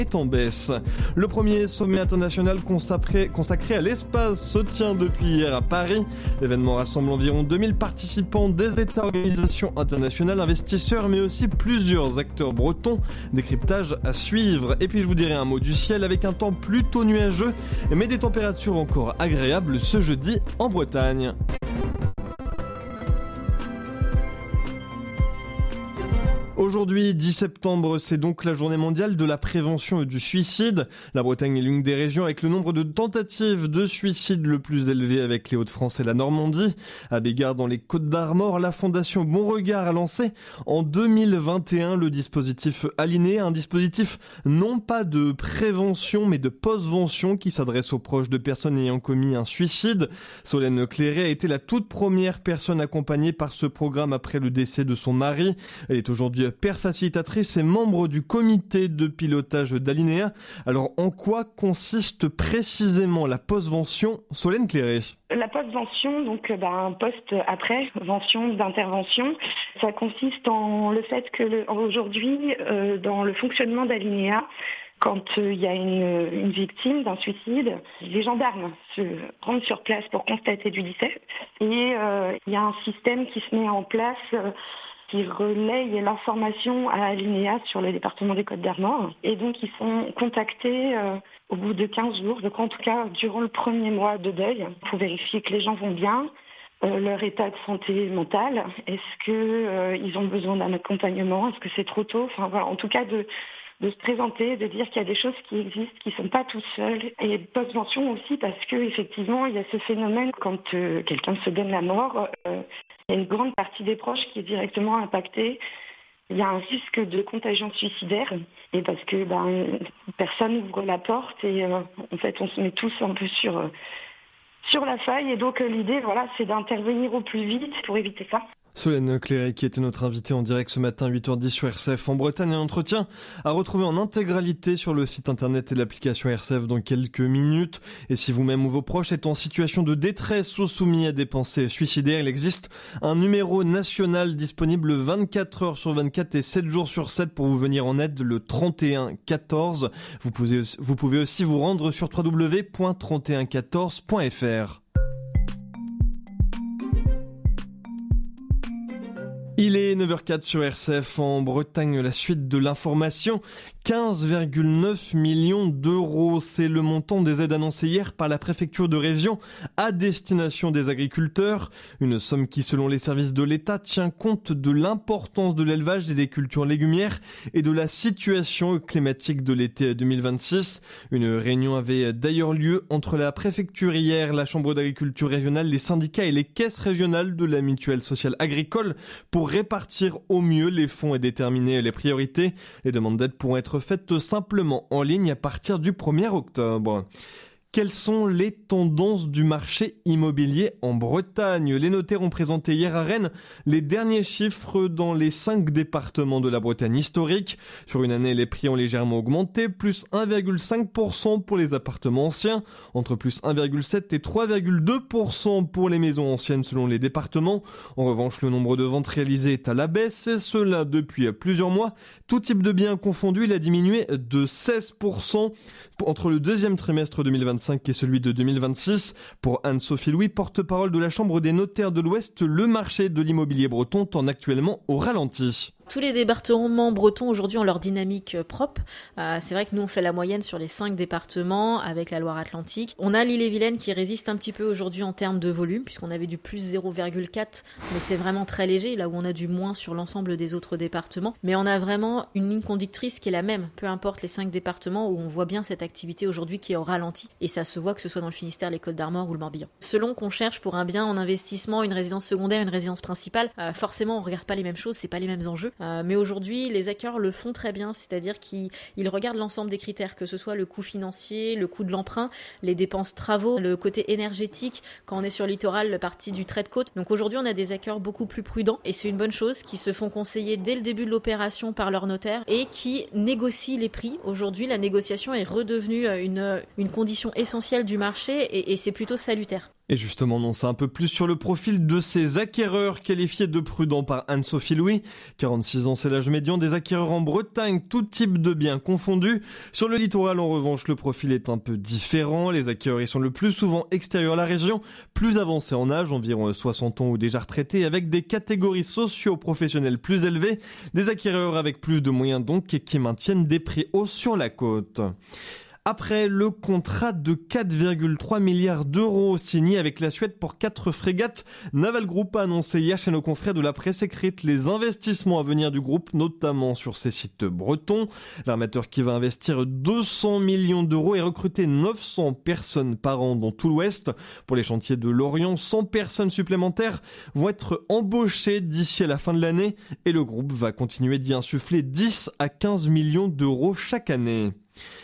est en baisse. Le premier sommet international consacré à l'espace se tient depuis hier à Paris. L'événement rassemble environ 2000 participants des États, organisations internationales, investisseurs, mais aussi plusieurs acteurs bretons. Décryptage à suivre. Et puis je vous dirai un mot du ciel avec un temps plutôt nuageux, mais des températures encore agréables ce jeudi en Bretagne. Aujourd'hui, 10 septembre, c'est donc la journée mondiale de la prévention du suicide. La Bretagne est l'une des régions avec le nombre de tentatives de suicide le plus élevé avec les Hauts-de-France et la Normandie. À Bégard, dans les Côtes-d'Armor, la fondation Bonregard a lancé en 2021 le dispositif Alinéa, un dispositif non pas de prévention mais de postvention qui s'adresse aux proches de personnes ayant commis un suicide. Solène Cléré a été la toute première personne accompagnée par ce programme après le décès de son mari. Elle est aujourd'hui père facilitatrice et membre du comité de pilotage d'Alinéa. Alors, en quoi consiste précisément la postvention, Solène Cléré? La postvention, donc post après vention d'intervention, ça consiste en le fait que aujourd'hui, dans le fonctionnement d'Alinéa, quand il y a une victime d'un suicide, les gendarmes se rendent sur place pour constater du décès et il y a un système qui se met en place qui relaye l'information à Alinéa sur le département des Côtes-d'Armor. Et donc, ils sont contactés au bout de 15 jours, je crois en tout cas durant le premier mois de deuil, pour vérifier que les gens vont bien, leur état de santé mentale. Est-ce qu'ils ont besoin d'un accompagnement? Est-ce que c'est trop tôt? Enfin, voilà, en tout cas, de se présenter, de dire qu'il y a des choses qui existent, qui ne sont pas toutes seules. Et postvention aussi parce qu'effectivement, il y a ce phénomène quand quelqu'un se donne la mort, il y a une grande partie des proches qui est directement impactée. Il y a un risque de contagion suicidaire et parce que personne n'ouvre la porte et en fait on se met tous un peu sur la faille. Et donc l'idée, c'est d'intervenir au plus vite pour éviter ça. Solène Cléré qui était notre invitée en direct ce matin 8h10 sur RCF en Bretagne. Un entretien à retrouver en intégralité sur le site internet et l'application RCF dans quelques minutes. Et si vous-même ou vos proches êtes en situation de détresse ou soumis à des pensées suicidaires, il existe un numéro national disponible 24 heures sur 24 et 7 jours sur 7 pour vous venir en aide, le 31 14. Vous pouvez aussi vous rendre sur www.3114.fr. Il est 9h04 sur RCF en Bretagne, la suite de l'information. 15,9 millions d'euros, c'est le montant des aides annoncées hier par la préfecture de région à destination des agriculteurs. Une somme qui, selon les services de l'État, tient compte de l'importance de l'élevage et des cultures légumières et de la situation climatique de l'été 2026. Une réunion avait d'ailleurs lieu entre la préfecture hier, la chambre d'agriculture régionale, les syndicats et les caisses régionales de la mutuelle sociale agricole pour répartir au mieux les fonds et déterminer les priorités. Les demandes d'aide pourront être faites simplement en ligne à partir du 1er octobre. Quelles sont les tendances du marché immobilier en Bretagne? Les notaires ont présenté hier à Rennes les derniers chiffres dans les 5 départements de la Bretagne historique. Sur une année, les prix ont légèrement augmenté, plus 1,5% pour les appartements anciens, entre plus 1,7 et 3,2% pour les maisons anciennes selon les départements. En revanche, le nombre de ventes réalisées est à la baisse et cela depuis plusieurs mois. Tout type de biens confondus, il a diminué de 16% entre le deuxième trimestre 2025 et celui de 2026. Pour Anne-Sophie Louis, porte-parole de la Chambre des notaires de l'Ouest, le marché de l'immobilier breton tend actuellement au ralenti. Tous les départements bretons aujourd'hui ont leur dynamique propre. C'est vrai que nous on fait la moyenne sur les 5 départements avec la Loire-Atlantique. On a l'Ille-et-Vilaine qui résiste un petit peu aujourd'hui en termes de volume puisqu'on avait du plus 0,4 mais c'est vraiment très léger là où on a du moins sur l'ensemble des autres départements. Mais on a vraiment une ligne conductrice qui est la même, peu importe les 5 départements où on voit bien cette activité aujourd'hui qui est au ralenti et ça se voit que ce soit dans le Finistère, les Côtes-d'Armor ou le Morbihan. Selon qu'on cherche pour un bien en investissement, une résidence secondaire, une résidence principale, forcément on regarde pas les mêmes choses, c'est pas les mêmes enjeux. Mais aujourd'hui, les acquéreurs le font très bien, c'est-à-dire qu'ils regardent l'ensemble des critères, que ce soit le coût financier, le coût de l'emprunt, les dépenses travaux, le côté énergétique, quand on est sur le littoral, la partie du trait de côte. Donc aujourd'hui, on a des acquéreurs beaucoup plus prudents et c'est une bonne chose, qui se font conseiller dès le début de l'opération par leur notaire et qui négocient les prix. Aujourd'hui, la négociation est redevenue une condition essentielle du marché et c'est plutôt salutaire. Et justement, on en sait un peu plus sur le profil de ces acquéreurs qualifiés de prudents par Anne-Sophie Louis. 46 ans, c'est l'âge médian des acquéreurs en Bretagne, tout type de biens confondus. Sur le littoral, en revanche, le profil est un peu différent. Les acquéreurs y sont le plus souvent extérieurs à la région, plus avancés en âge, environ 60 ans ou déjà retraités, avec des catégories socio-professionnelles plus élevées. Des acquéreurs avec plus de moyens donc et qui maintiennent des prix hauts sur la côte. Après le contrat de 4,3 milliards d'euros signé avec la Suède pour 4 frégates, Naval Group a annoncé hier chez nos confrères de la presse écrite les investissements à venir du groupe, notamment sur ses sites bretons. L'armateur qui va investir 200 millions d'euros et recruter 900 personnes par an dans tout l'Ouest. Pour les chantiers de Lorient, 100 personnes supplémentaires vont être embauchées d'ici à la fin de l'année et le groupe va continuer d'y insuffler 10 à 15 millions d'euros chaque année.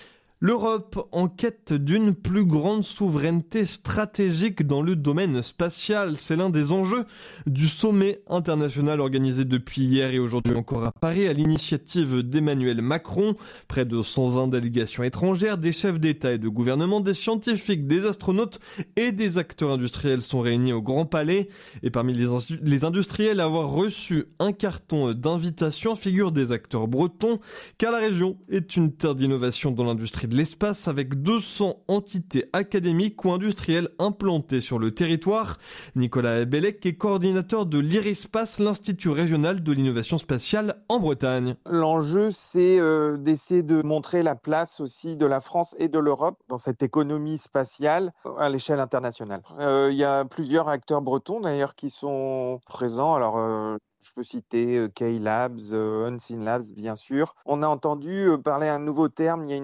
L'Europe en quête d'une plus grande souveraineté stratégique dans le domaine spatial. C'est l'un des enjeux du sommet international organisé depuis hier et aujourd'hui encore à Paris à l'initiative d'Emmanuel Macron. Près de 120 délégations étrangères, des chefs d'État et de gouvernement, des scientifiques, des astronautes et des acteurs industriels sont réunis au Grand Palais. Et parmi les industriels à avoir reçu un carton d'invitation figurent des acteurs bretons, car la région est une terre d'innovation dans l'industrie de l'espace avec 200 entités académiques ou industrielles implantées sur le territoire. Nicolas Bellec est coordinateur de l'IRISpace, l'Institut régional de l'innovation spatiale en Bretagne. L'enjeu, c'est d'essayer de montrer la place aussi de la France et de l'Europe dans cette économie spatiale à l'échelle internationale. Il y a plusieurs acteurs bretons d'ailleurs qui sont présents. Alors, je peux citer K-Labs, Unseen Labs, bien sûr. On a entendu parler d'un nouveau terme il y a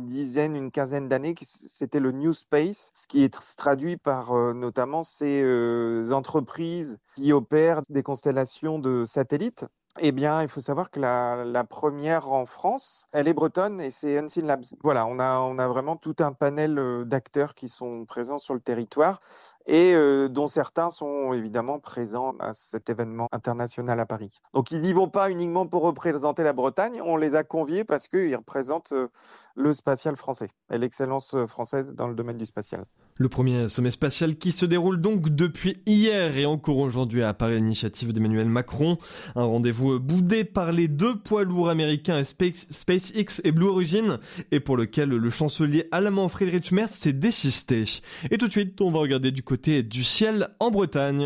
une quinzaine d'années, c'était le New Space, ce qui est traduit par notamment ces entreprises qui opèrent des constellations de satellites. Eh bien, il faut savoir que la première en France, elle est bretonne et c'est Unseen Labs. Voilà, on a vraiment tout un panel d'acteurs qui sont présents sur le territoire et dont certains sont évidemment présents à cet événement international à Paris. Donc, ils n'y vont pas uniquement pour représenter la Bretagne, on les a conviés parce qu'ils représentent le spatial français et l'excellence française dans le domaine du spatial. Le premier sommet spatial qui se déroule donc depuis hier et encore aujourd'hui à Paris, l'initiative d'Emmanuel Macron. Un rendez-vous boudé par les deux poids lourds américains SpaceX et Blue Origin et pour lequel le chancelier allemand Friedrich Merz s'est désisté. Et tout de suite, on va regarder du côté du ciel en Bretagne.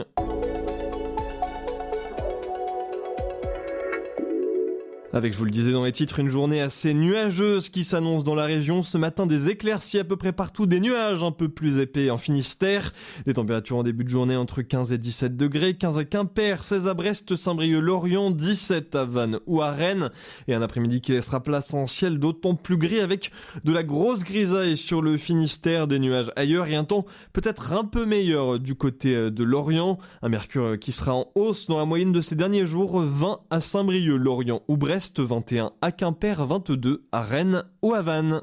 Avec, je vous le disais dans les titres, une journée assez nuageuse qui s'annonce dans la région. Ce matin, des éclaircies à peu près partout, des nuages un peu plus épais en Finistère. Des températures en début de journée entre 15 et 17 degrés, 15 à Quimper, 16 à Brest, Saint-Brieuc, Lorient, 17 à Vannes ou à Rennes. Et un après-midi qui laissera place à un ciel d'autant plus gris avec de la grosse grisaille sur le Finistère, des nuages ailleurs et un temps peut-être un peu meilleur du côté de Lorient. Un mercure qui sera en hausse dans la moyenne de ces derniers jours, 20 à Saint-Brieuc, Lorient ou Brest. 21 à Quimper, 22 à Rennes ou à Vannes.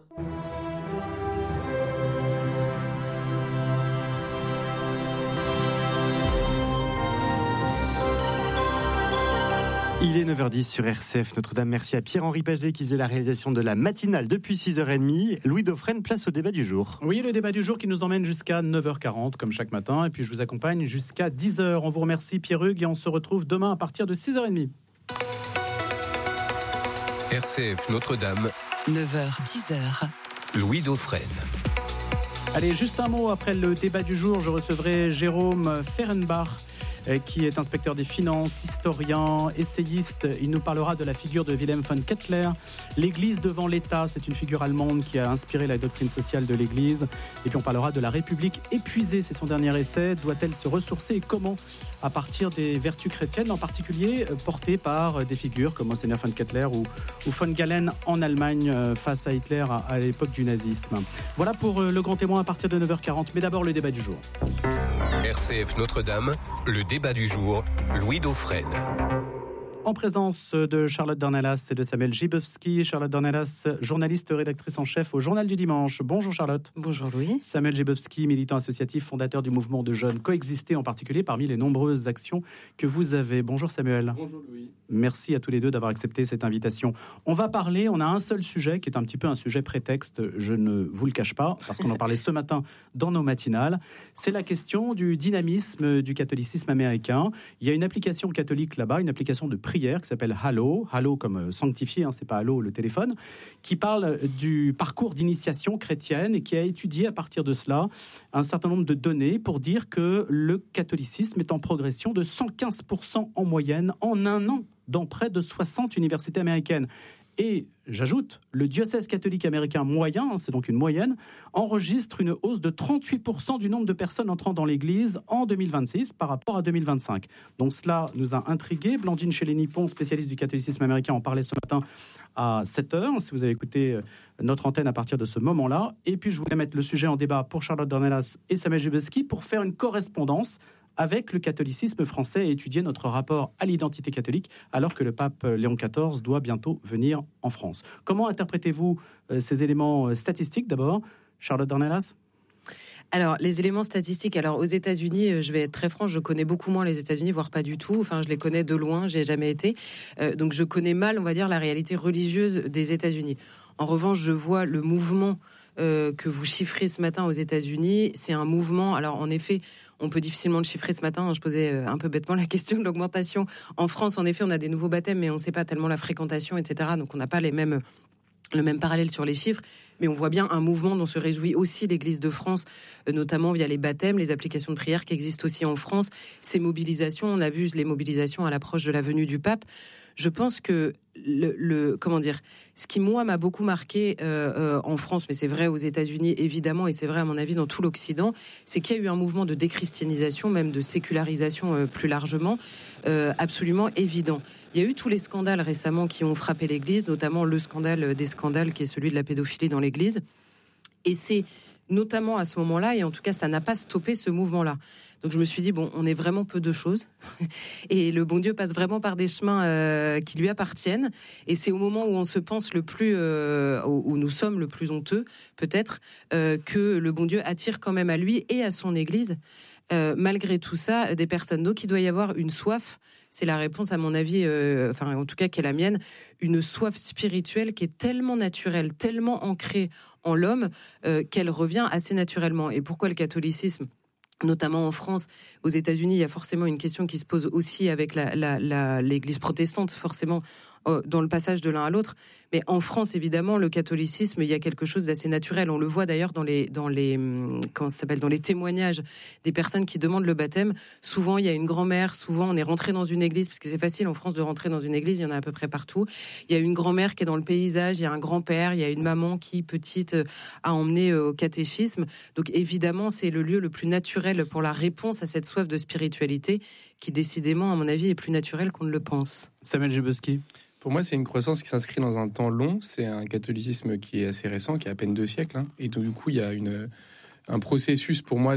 Il est 9h10 sur RCF Notre-Dame. Merci à Pierre-Henri Paget qui faisait la réalisation de la matinale depuis 6h30. Louis Dauphren, place au débat du jour. Oui, le débat du jour qui nous emmène jusqu'à 9h40 comme chaque matin. Et puis je vous accompagne jusqu'à 10h. On vous remercie Pierre-Hugues et on se retrouve demain à partir de 6h30. RCF Notre-Dame, 9h-10h. Louis Dauphren. Allez, juste un mot après le débat du jour, je recevrai Jérôme Fehrenbach, qui est inspecteur des finances, historien, essayiste. Il nous parlera de la figure de Wilhelm von Kettler. L'Église devant l'État, c'est une figure allemande qui a inspiré la doctrine sociale de l'Église. Et puis on parlera de la République épuisée, c'est son dernier essai. Doit-elle se ressourcer et comment, à partir des vertus chrétiennes, en particulier portées par des figures comme Monseigneur von Kettler ou von Galen en Allemagne face à Hitler à l'époque du nazisme. Voilà pour le grand témoin à partir de 9h40. Mais d'abord le débat du jour. RCF Notre-Dame, le débat du jour, Louis Dauphren. En présence de Charlotte Dornelas et de Samuel Gibowski. Charlotte Dornelas, journaliste, rédactrice en chef au Journal du Dimanche. Bonjour Charlotte. Bonjour Louis. Samuel Gibowski, militant associatif, fondateur du mouvement de jeunes Coexister, en particulier parmi les nombreuses actions que vous avez. Bonjour Samuel. Bonjour Louis. Merci à tous les deux d'avoir accepté cette invitation. On va parler, on a un seul sujet qui est un petit peu un sujet prétexte, je ne vous le cache pas, parce qu'on en parlait ce matin dans nos matinales. C'est la question du dynamisme du catholicisme américain. Il y a une application catholique là-bas, une application de prière qui s'appelle Hallow comme sanctifié, c'est pas Hallo le téléphone, qui parle du parcours d'initiation chrétienne et qui a étudié à partir de cela un certain nombre de données pour dire que le catholicisme est en progression de 115% en moyenne en un an dans près de 60 universités américaines. Et j'ajoute, le diocèse catholique américain moyen, c'est donc une moyenne, enregistre une hausse de 38% du nombre de personnes entrant dans l'église en 2026 par rapport à 2025. Donc cela nous a intrigués. Blandine Chéléni-Pont, spécialiste du catholicisme américain, en parlait ce matin à 7h, si vous avez écouté notre antenne à partir de ce moment-là. Et puis je voulais mettre le sujet en débat pour Charlotte Dornelas et Samuel Gibowski pour faire une correspondance avec le catholicisme français et étudier notre rapport à l'identité catholique, alors que le pape Léon XIV doit bientôt venir en France. Comment interprétez-vous ces éléments statistiques d'abord, Charlotte Dornelas ? Alors, les éléments statistiques, alors aux États-Unis, je vais être très franche, je connais beaucoup moins les États-Unis, voire pas du tout. Enfin, je les connais de loin, j'y ai jamais été. Donc, je connais mal, on va dire, la réalité religieuse des États-Unis. En revanche, je vois le mouvement que vous chiffrez ce matin aux États-Unis. C'est un mouvement, alors en effet, on peut difficilement le chiffrer ce matin. Je posais un peu bêtement la question de l'augmentation. En France, en effet, on a des nouveaux baptêmes, mais on ne sait pas tellement la fréquentation, etc. Donc, on n'a pas le même parallèle sur les chiffres. Mais on voit bien un mouvement dont se réjouit aussi l'Église de France, notamment via les baptêmes, les applications de prière qui existent aussi en France. Ces mobilisations, on a vu les mobilisations à l'approche de la venue du pape. Je pense que ce qui moi m'a beaucoup marqué en France, mais c'est vrai aux États-Unis évidemment, et c'est vrai à mon avis dans tout l'Occident, c'est qu'il y a eu un mouvement de déchristianisation, même de sécularisation plus largement, absolument évident. Il y a eu tous les scandales récemment qui ont frappé l'Église, notamment le scandale des scandales qui est celui de la pédophilie dans l'Église, et c'est notamment à ce moment-là, et en tout cas ça n'a pas stoppé ce mouvement-là. Donc je me suis dit, bon, on est vraiment peu de choses. Et le bon Dieu passe vraiment par des chemins qui lui appartiennent. Et c'est au moment où on se pense le plus, où nous sommes le plus honteux, peut-être, que le bon Dieu attire quand même à lui et à son Église, malgré tout ça, des personnes. Donc il doit y avoir une soif, c'est la réponse à mon avis, en tout cas qui est la mienne, une soif spirituelle qui est tellement naturelle, tellement ancrée en l'homme, qu'elle revient assez naturellement. Et pourquoi le catholicisme ? Notamment en France, aux États-Unis, il y a forcément une question qui se pose aussi avec l'Église protestante, forcément, dans le passage de l'un à l'autre. Mais en France, évidemment, le catholicisme, il y a quelque chose d'assez naturel. On le voit d'ailleurs dans les témoignages des personnes qui demandent le baptême. Souvent, il y a une grand-mère, souvent on est rentré dans une église, parce que c'est facile en France de rentrer dans une église, il y en a à peu près partout. Il y a une grand-mère qui est dans le paysage, il y a un grand-père, il y a une maman qui, petite, a emmené au catéchisme. Donc évidemment, c'est le lieu le plus naturel pour la réponse à cette soif de spiritualité qui, décidément, à mon avis, est plus naturelle qu'on ne le pense. Samuel Gibowski. Pour moi, c'est une croissance qui s'inscrit dans un temps long. C'est un catholicisme qui est assez récent, qui a à peine 2 siècles. Et donc, du coup, il y a un processus pour moi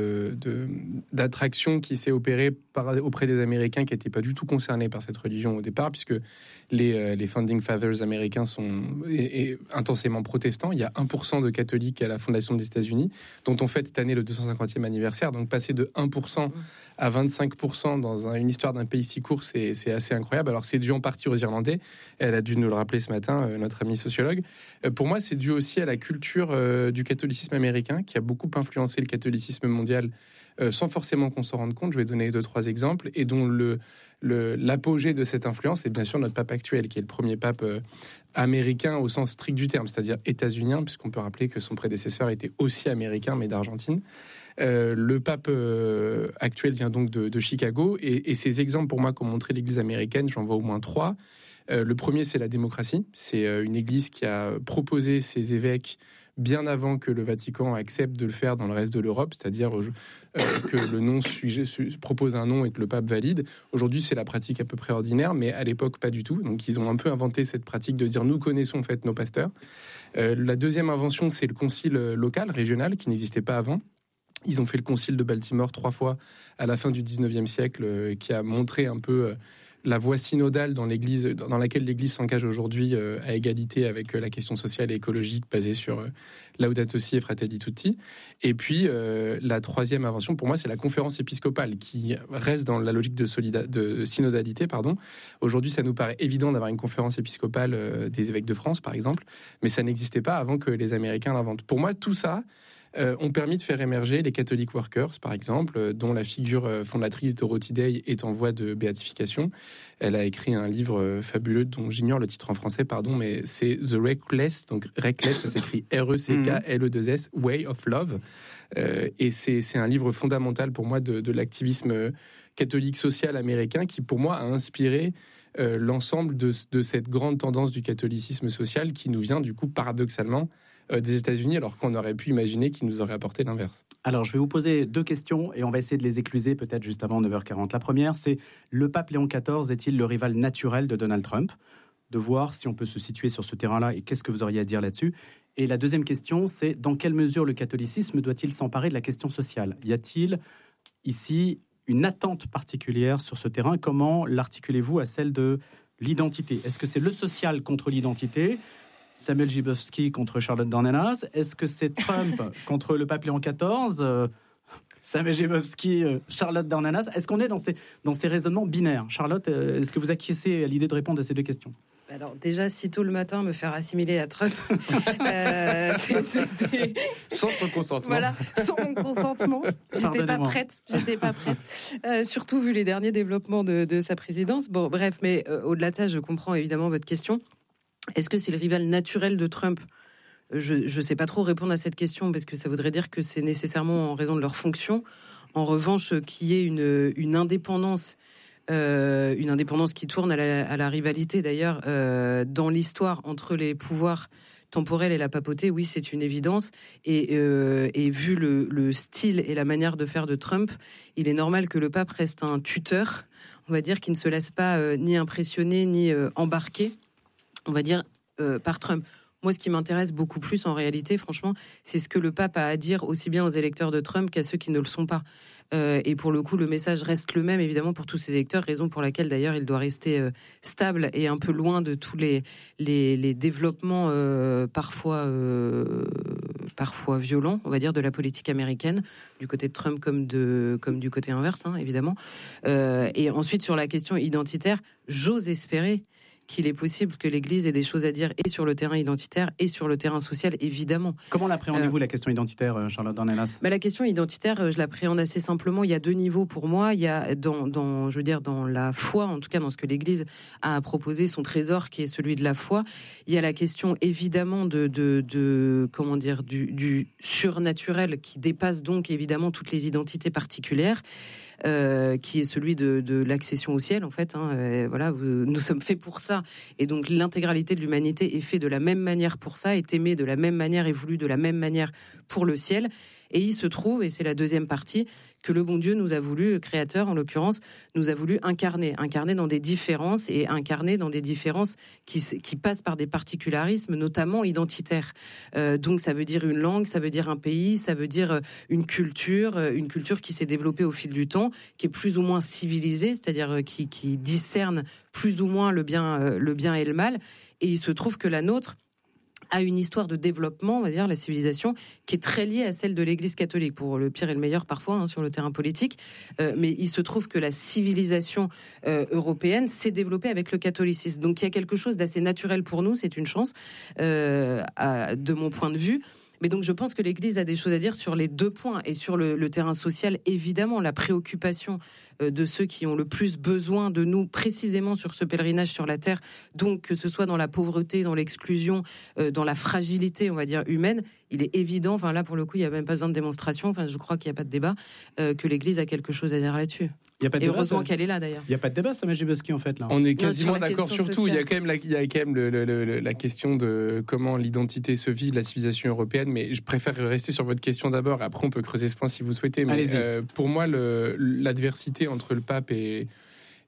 d'attraction qui s'est opéré auprès des Américains qui n'étaient pas du tout concernés par cette religion au départ, puisque les Founding Fathers américains sont intensément protestants. Il y a 1% de catholiques à la fondation des États-Unis, dont on fête cette année le 250e anniversaire. Donc passer de 1% à 25% dans une histoire d'un pays si court, c'est assez incroyable. Alors c'est dû en partie aux Irlandais. Elle a dû nous le rappeler ce matin, notre amie sociologue. Pour moi, c'est dû aussi à la culture du catholicisme américain, qui a beaucoup influencé le catholicisme mondial sans forcément qu'on s'en rende compte. Je vais donner 2-3 exemples, et dont l'apogée de cette influence est bien sûr notre pape actuel, qui est le premier pape américain au sens strict du terme, c'est-à-dire états-unien, puisqu'on peut rappeler que son prédécesseur était aussi américain, mais d'Argentine. Le pape actuel vient donc de Chicago, et ces exemples pour moi qu'ont montré l'Église américaine, j'en vois au moins 3. Le premier, c'est la démocratie. C'est une Église qui a proposé ses évêques bien avant que le Vatican accepte de le faire dans le reste de l'Europe, c'est-à-dire que le nom propose un nom et que le pape valide. Aujourd'hui, c'est la pratique à peu près ordinaire, mais à l'époque, pas du tout. Donc, ils ont un peu inventé cette pratique de dire « nous connaissons en fait nos pasteurs ». La deuxième invention, c'est le concile local, régional, qui n'existait pas avant. Ils ont fait le concile de Baltimore 3 fois à la fin du 19e siècle, qui a montré un peu la voie synodale dans laquelle l'Église s'engage aujourd'hui à égalité avec la question sociale et écologique basée sur Laudato Si et Fratelli Tutti. Et puis la troisième invention, pour moi, c'est la conférence épiscopale qui reste dans la logique de synodalité. Aujourd'hui, ça nous paraît évident d'avoir une conférence épiscopale des évêques de France, par exemple, mais ça n'existait pas avant que les Américains l'inventent. Pour moi, tout ça ont permis de faire émerger les Catholic Workers, par exemple, dont la figure fondatrice Dorothy Day est en voie de béatification. Elle a écrit un livre fabuleux dont j'ignore le titre en français, mais c'est The Reckless, donc Reckless, ça s'écrit R-E-C-K-L-E-2-S, Way of Love. Et c'est un livre fondamental pour moi de l'activisme catholique social américain qui, pour moi, a inspiré l'ensemble de cette grande tendance du catholicisme social qui nous vient, du coup, paradoxalement, des États-Unis, alors qu'on aurait pu imaginer qu'ils nous auraient apporté l'inverse. Alors, je vais vous poser 2 questions et on va essayer de les écluser peut-être juste avant 9h40. La première, c'est le pape Léon XIV est-il le rival naturel de Donald Trump ? De voir si on peut se situer sur ce terrain-là et qu'est-ce que vous auriez à dire là-dessus. Et la deuxième question, c'est dans quelle mesure le catholicisme doit-il s'emparer de la question sociale ? Y a-t-il ici une attente particulière sur ce terrain ? Comment l'articulez-vous à celle de l'identité ? Est-ce que c'est le social contre l'identité ? Samuel Gibowski contre Charlotte Dornelas. Est-ce que c'est Trump contre le pape Léon XIV Samuel Gibowski, Charlotte Dornelas. Est-ce qu'on est dans ces raisonnements binaires ? Charlotte, est-ce que vous acquiescez à l'idée de répondre à ces 2 questions ? Alors déjà, si tôt le matin me faire assimiler à Trump, sans son consentement. Voilà, sans mon consentement, j'étais pas prête. Surtout vu les derniers développements de sa présidence. Bon, bref, mais au-delà de ça, je comprends évidemment votre question. Est-ce que c'est le rival naturel de Trump ? Je ne sais pas trop répondre à cette question parce que ça voudrait dire que c'est nécessairement en raison de leur fonction. En revanche, qu'il y ait une indépendance qui tourne à la rivalité d'ailleurs dans l'histoire entre les pouvoirs temporels et la papauté, oui, c'est une évidence. Et vu le style et la manière de faire de Trump, il est normal que le pape reste un tuteur, on va dire, qui ne se laisse pas ni impressionner ni embarquer, on va dire, par Trump. Moi, ce qui m'intéresse beaucoup plus, en réalité, franchement, c'est ce que le pape a à dire aussi bien aux électeurs de Trump qu'à ceux qui ne le sont pas. Et pour le coup, le message reste le même, évidemment, pour tous ces électeurs, raison pour laquelle, d'ailleurs, il doit rester stable et un peu loin de tous les développements parfois violents, on va dire, de la politique américaine, du côté de Trump comme du côté inverse, hein, évidemment. Et ensuite, sur la question identitaire, j'ose espérer qu'il est possible que l'Église ait des choses à dire et sur le terrain identitaire et sur le terrain social, évidemment. Comment l'appréhendez-vous, la question identitaire, Charlotte Dornelas ? La question identitaire, je l'appréhende assez simplement. Il y a 2 niveaux pour moi. Il y a dans la foi, en tout cas dans ce que l'Église a proposé, son trésor qui est celui de la foi. Il y a la question évidemment du surnaturel qui dépasse donc évidemment toutes les identités particulières. Qui est celui de l'accession au ciel, en fait. Voilà, nous sommes faits pour ça. Et donc, l'intégralité de l'humanité est faite de la même manière pour ça, est aimée de la même manière et voulue de la même manière pour le ciel. Et il se trouve, et c'est la deuxième partie, que le bon Dieu nous a voulu, le Créateur en l'occurrence, nous a voulu incarner dans des différences et incarner dans des différences qui passent par des particularismes, notamment identitaires. Donc ça veut dire une langue, ça veut dire un pays, ça veut dire une culture qui s'est développée au fil du temps, qui est plus ou moins civilisée, c'est-à-dire qui discerne plus ou moins le bien et le mal. Et il se trouve que la nôtre a une histoire de développement, on va dire, la civilisation, qui est très liée à celle de l'Église catholique, pour le pire et le meilleur parfois, sur le terrain politique. Mais il se trouve que la civilisation européenne s'est développée avec le catholicisme. Donc il y a quelque chose d'assez naturel pour nous, c'est une chance, de mon point de vue. Mais donc je pense que l'Église a des choses à dire sur les 2 points. Et sur le terrain social, évidemment, la préoccupation de ceux qui ont le plus besoin de nous, précisément sur ce pèlerinage sur la terre, donc que ce soit dans la pauvreté, dans l'exclusion, dans la fragilité, on va dire, humaine, il est évident, là pour le coup il n'y a même pas besoin de démonstration, je crois qu'il n'y a pas de débat, que l'Église a quelque chose à dire là-dessus. Il y a pas de et débat, heureusement qu'elle est là d'ailleurs. Il n'y a pas de débat, Samuel Gibowski, en fait. Là. On est quasiment d'accord sur tout. Il y a quand même la question de comment l'identité se vit, la civilisation européenne, mais je préfère rester sur votre question d'abord. Après, on peut creuser ce point si vous souhaitez. Mais pour moi, l'adversité entre le pape et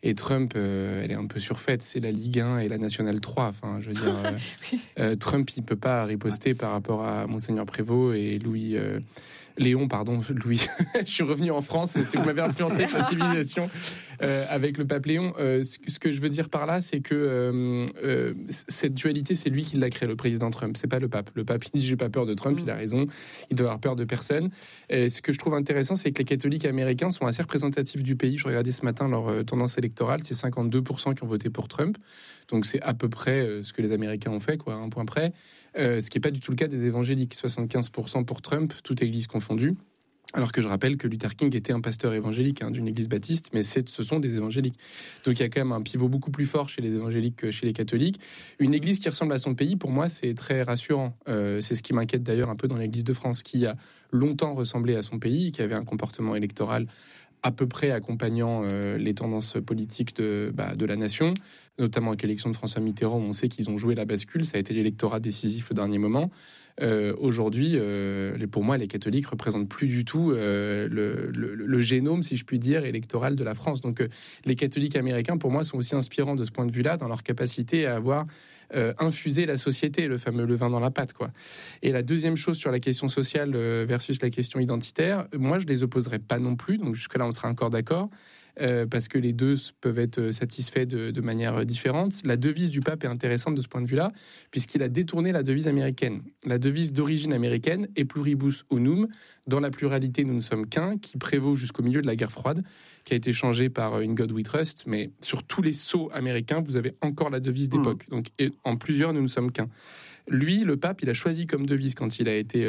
Et Trump, elle est un peu surfaite. C'est la Ligue 1 et la Nationale 3. Enfin, je veux dire, Trump, il peut pas riposter par rapport à Monseigneur Prévost et Léon, Louis. Je suis revenu en France, c'est que vous m'avez influencé avec la civilisation avec le pape Léon. Ce que je veux dire par là, c'est que cette dualité, c'est lui qui l'a créée, le président Trump. C'est pas le pape. Le pape, il dit j'ai pas peur de Trump, il a raison. Il doit avoir peur de personne. Ce que je trouve intéressant, c'est que les catholiques américains sont assez représentatifs du pays. Je regardais ce matin leur tendance électorale, c'est 52% qui ont voté pour Trump. Donc c'est à peu près ce que les Américains ont fait, quoi, à un point près. Ce qui n'est pas du tout le cas des évangéliques, 75% pour Trump, toute église confondue. Alors que je rappelle que Luther King était un pasteur évangélique d'une église baptiste, mais ce sont des évangéliques. Donc il y a quand même un pivot beaucoup plus fort chez les évangéliques que chez les catholiques. Une église qui ressemble à son pays, pour moi, c'est très rassurant. C'est ce qui m'inquiète d'ailleurs un peu dans l'église de France, qui a longtemps ressemblé à son pays, qui avait un comportement électoral à peu près accompagnant les tendances politiques de la nation, notamment avec l'élection de François Mitterrand, où on sait qu'ils ont joué la bascule, ça a été l'électorat décisif au dernier moment. Aujourd'hui, pour moi, les catholiques représentent plus du tout le génome, si je puis dire, électoral de la France. Donc les catholiques américains, pour moi, sont aussi inspirants de ce point de vue-là, dans leur capacité à avoir infusé la société, le fameux levain dans la pâte, quoi. Et la deuxième chose sur la question sociale versus la question identitaire, moi, je les opposerais pas non plus. Donc jusque-là, on sera encore d'accord. Parce que les deux peuvent être satisfaits de manière différente. La devise du pape est intéressante de ce point de vue-là, puisqu'il a détourné la devise américaine. La devise d'origine américaine est pluribus unum, dans la pluralité nous ne sommes qu'un, qui prévaut jusqu'au milieu de la guerre froide, qui a été changée par In God We Trust, mais sur tous les sceaux américains, vous avez encore la devise d'époque. Donc en plusieurs, nous ne sommes qu'un. Lui, le pape, il a choisi comme devise quand il a été...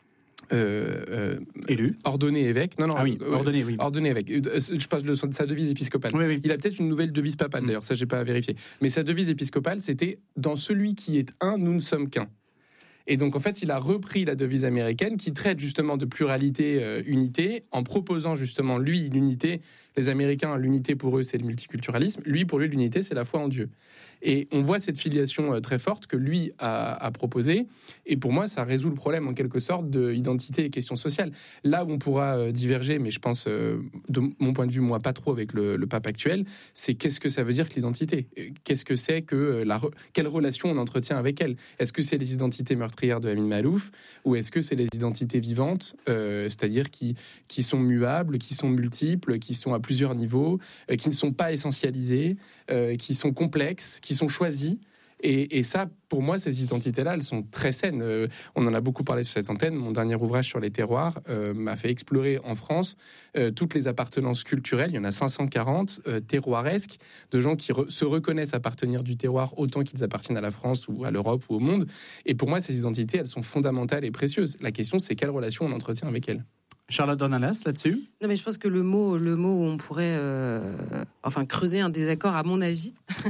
élu, ordonné évêque. Ordonné évêque. Je parle de sa devise épiscopale. Oui. Il a peut-être une nouvelle devise papale d'ailleurs, ça j'ai pas à vérifier. Mais sa devise épiscopale, c'était dans celui qui est un, nous ne sommes qu'un. Et donc en fait, il a repris la devise américaine qui traite justement de pluralité, unité, en proposant justement lui l'unité. Les Américains, l'unité pour eux, c'est le multiculturalisme. Lui, pour lui, l'unité, c'est la foi en Dieu. Et on voit cette filiation très forte que lui a proposée. Et pour moi, ça résout le problème, en quelque sorte, d'identité et questions sociales. Là où on pourra diverger, mais je pense, de mon point de vue, moi, pas trop avec le pape actuel, c'est qu'est-ce que ça veut dire que l'identité ? Qu'est-ce que c'est que quelle relation on entretient avec elle ? Est-ce que c'est les identités meurtrières de Amin Maalouf ? Ou est-ce que c'est les identités vivantes, c'est-à-dire qui sont muables, qui sont multiples, qui sont à plusieurs niveaux, qui ne sont pas essentialisées, qui sont complexes, qui sont choisies. Et ça, pour moi, ces identités-là, elles sont très saines. On en a beaucoup parlé sur cette antenne. Mon dernier ouvrage sur les terroirs m'a fait explorer en France toutes les appartenances culturelles. Il y en a 540 terroiresques, de gens qui se reconnaissent appartenir du terroir autant qu'ils appartiennent à la France ou à l'Europe ou au monde. Et pour moi, ces identités, elles sont fondamentales et précieuses. La question, c'est quelle relation on entretient avec elles. Charlotte Dornalas, là-dessus ? Non, mais je pense que le mot où on pourrait creuser un désaccord, à mon avis,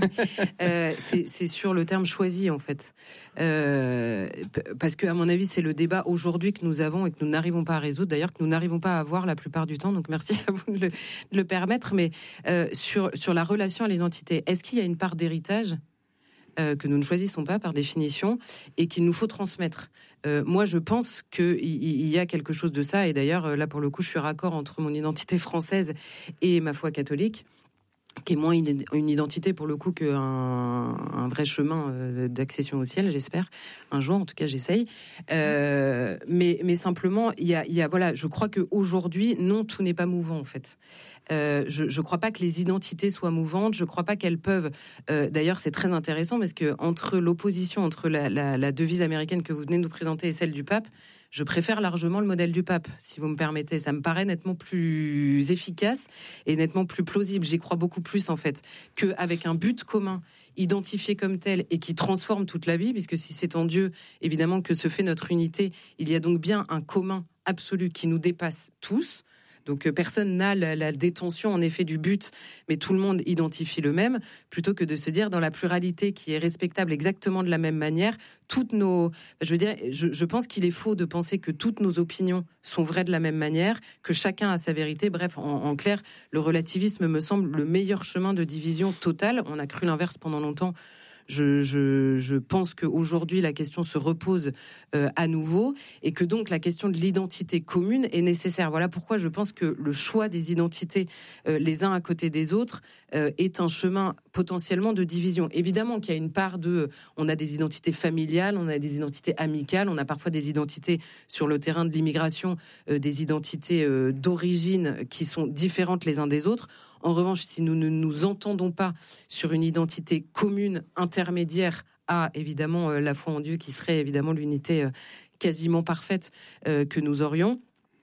c'est sur le terme choisi, en fait. Parce que, à mon avis, c'est le débat aujourd'hui que nous avons et que nous n'arrivons pas à résoudre, d'ailleurs, que nous n'arrivons pas à avoir la plupart du temps. Donc, merci à vous de le permettre. Mais sur la relation à l'identité, est-ce qu'il y a une part d'héritage que nous ne choisissons pas par définition et qu'il nous faut transmettre. Moi, je pense qu'il y a quelque chose de ça, et d'ailleurs, là, pour le coup, je suis raccord entre mon identité française et ma foi catholique, qui est moins une identité, pour le coup, qu'un vrai chemin d'accession au ciel, j'espère, un jour, en tout cas, j'essaye. Mais simplement, il y a, voilà, je crois qu'aujourd'hui, non, tout n'est pas mouvant, en fait. Je crois pas que les identités soient mouvantes. Je crois pas qu'elles peuvent. D'ailleurs, c'est très intéressant parce que entre l'opposition entre la devise américaine que vous venez de nous présenter et celle du pape, je préfère largement le modèle du pape, si vous me permettez. Ça me paraît nettement plus efficace et nettement plus plausible. J'y crois beaucoup plus, en fait, qu'avec un but commun, identifié comme tel et qui transforme toute la vie, puisque si c'est en Dieu, évidemment, que se fait notre unité, il y a donc bien un commun absolu qui nous dépasse tous. Donc personne n'a la détention en effet du but, mais tout le monde identifie le même, plutôt que de se dire dans la pluralité qui est respectable exactement de la même manière, je pense qu'il est faux de penser que toutes nos opinions sont vraies de la même manière, que chacun a sa vérité. Bref, en clair, le relativisme me semble le meilleur chemin de division totale. On a cru l'inverse pendant longtemps. Je pense qu'aujourd'hui, la question se repose à nouveau et que donc la question de l'identité commune est nécessaire. Voilà pourquoi je pense que le choix des identités les uns à côté des autres est un chemin potentiellement de division. Évidemment qu'il y a une part on a des identités familiales, on a des identités amicales, on a parfois des identités sur le terrain de l'immigration, des identités d'origine qui sont différentes les uns des autres. En revanche, si nous ne nous entendons pas sur une identité commune intermédiaire à, évidemment, la foi en Dieu, qui serait évidemment l'unité quasiment parfaite que nous aurions,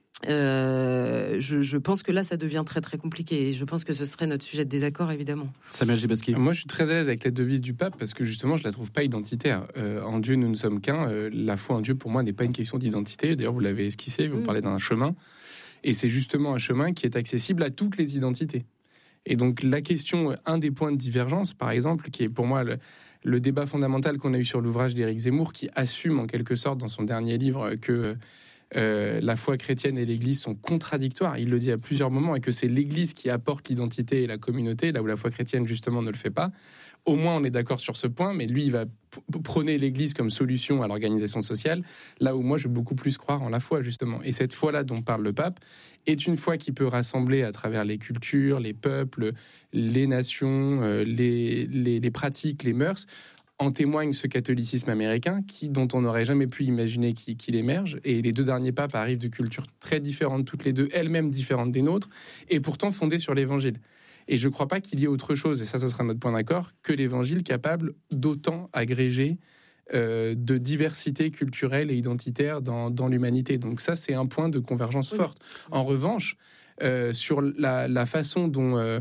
je pense que là, ça devient très très compliqué. Et je pense que ce serait notre sujet de désaccord, évidemment. Samuel Gibaski. Moi, je suis très à l'aise avec la devise du pape parce que justement, je la trouve pas identitaire. En Dieu, nous ne sommes qu'un. La foi en Dieu, pour moi, n'est pas une question d'identité. D'ailleurs, vous l'avez esquissé. Vous parlez d'un chemin, et c'est justement un chemin qui est accessible à toutes les identités. Et donc, la question, un des points de divergence, par exemple, qui est pour moi le débat fondamental qu'on a eu sur l'ouvrage d'Éric Zemmour, qui assume en quelque sorte dans son dernier livre que la foi chrétienne et l'Église sont contradictoires. Il le dit à plusieurs moments, et que c'est l'Église qui apporte l'identité et la communauté, là où la foi chrétienne justement ne le fait pas. Au moins on est d'accord sur ce point, mais lui il va prôner l'Église comme solution à l'organisation sociale, là où moi je veux beaucoup plus croire en la foi justement. Et cette foi-là dont parle le pape est une foi qui peut rassembler à travers les cultures, les peuples, les nations, les pratiques, les mœurs. En témoigne ce catholicisme américain dont on n'aurait jamais pu imaginer qu'il émerge. Et les deux derniers papes arrivent de cultures très différentes, toutes les deux, elles-mêmes différentes des nôtres, et pourtant fondées sur l'Évangile. Et je ne crois pas qu'il y ait autre chose, et ça, ce sera notre point d'accord, que l'Évangile capable d'autant agréger de diversité culturelle et identitaire dans l'humanité. Donc ça, c'est un point de convergence forte. En revanche, sur la façon dont...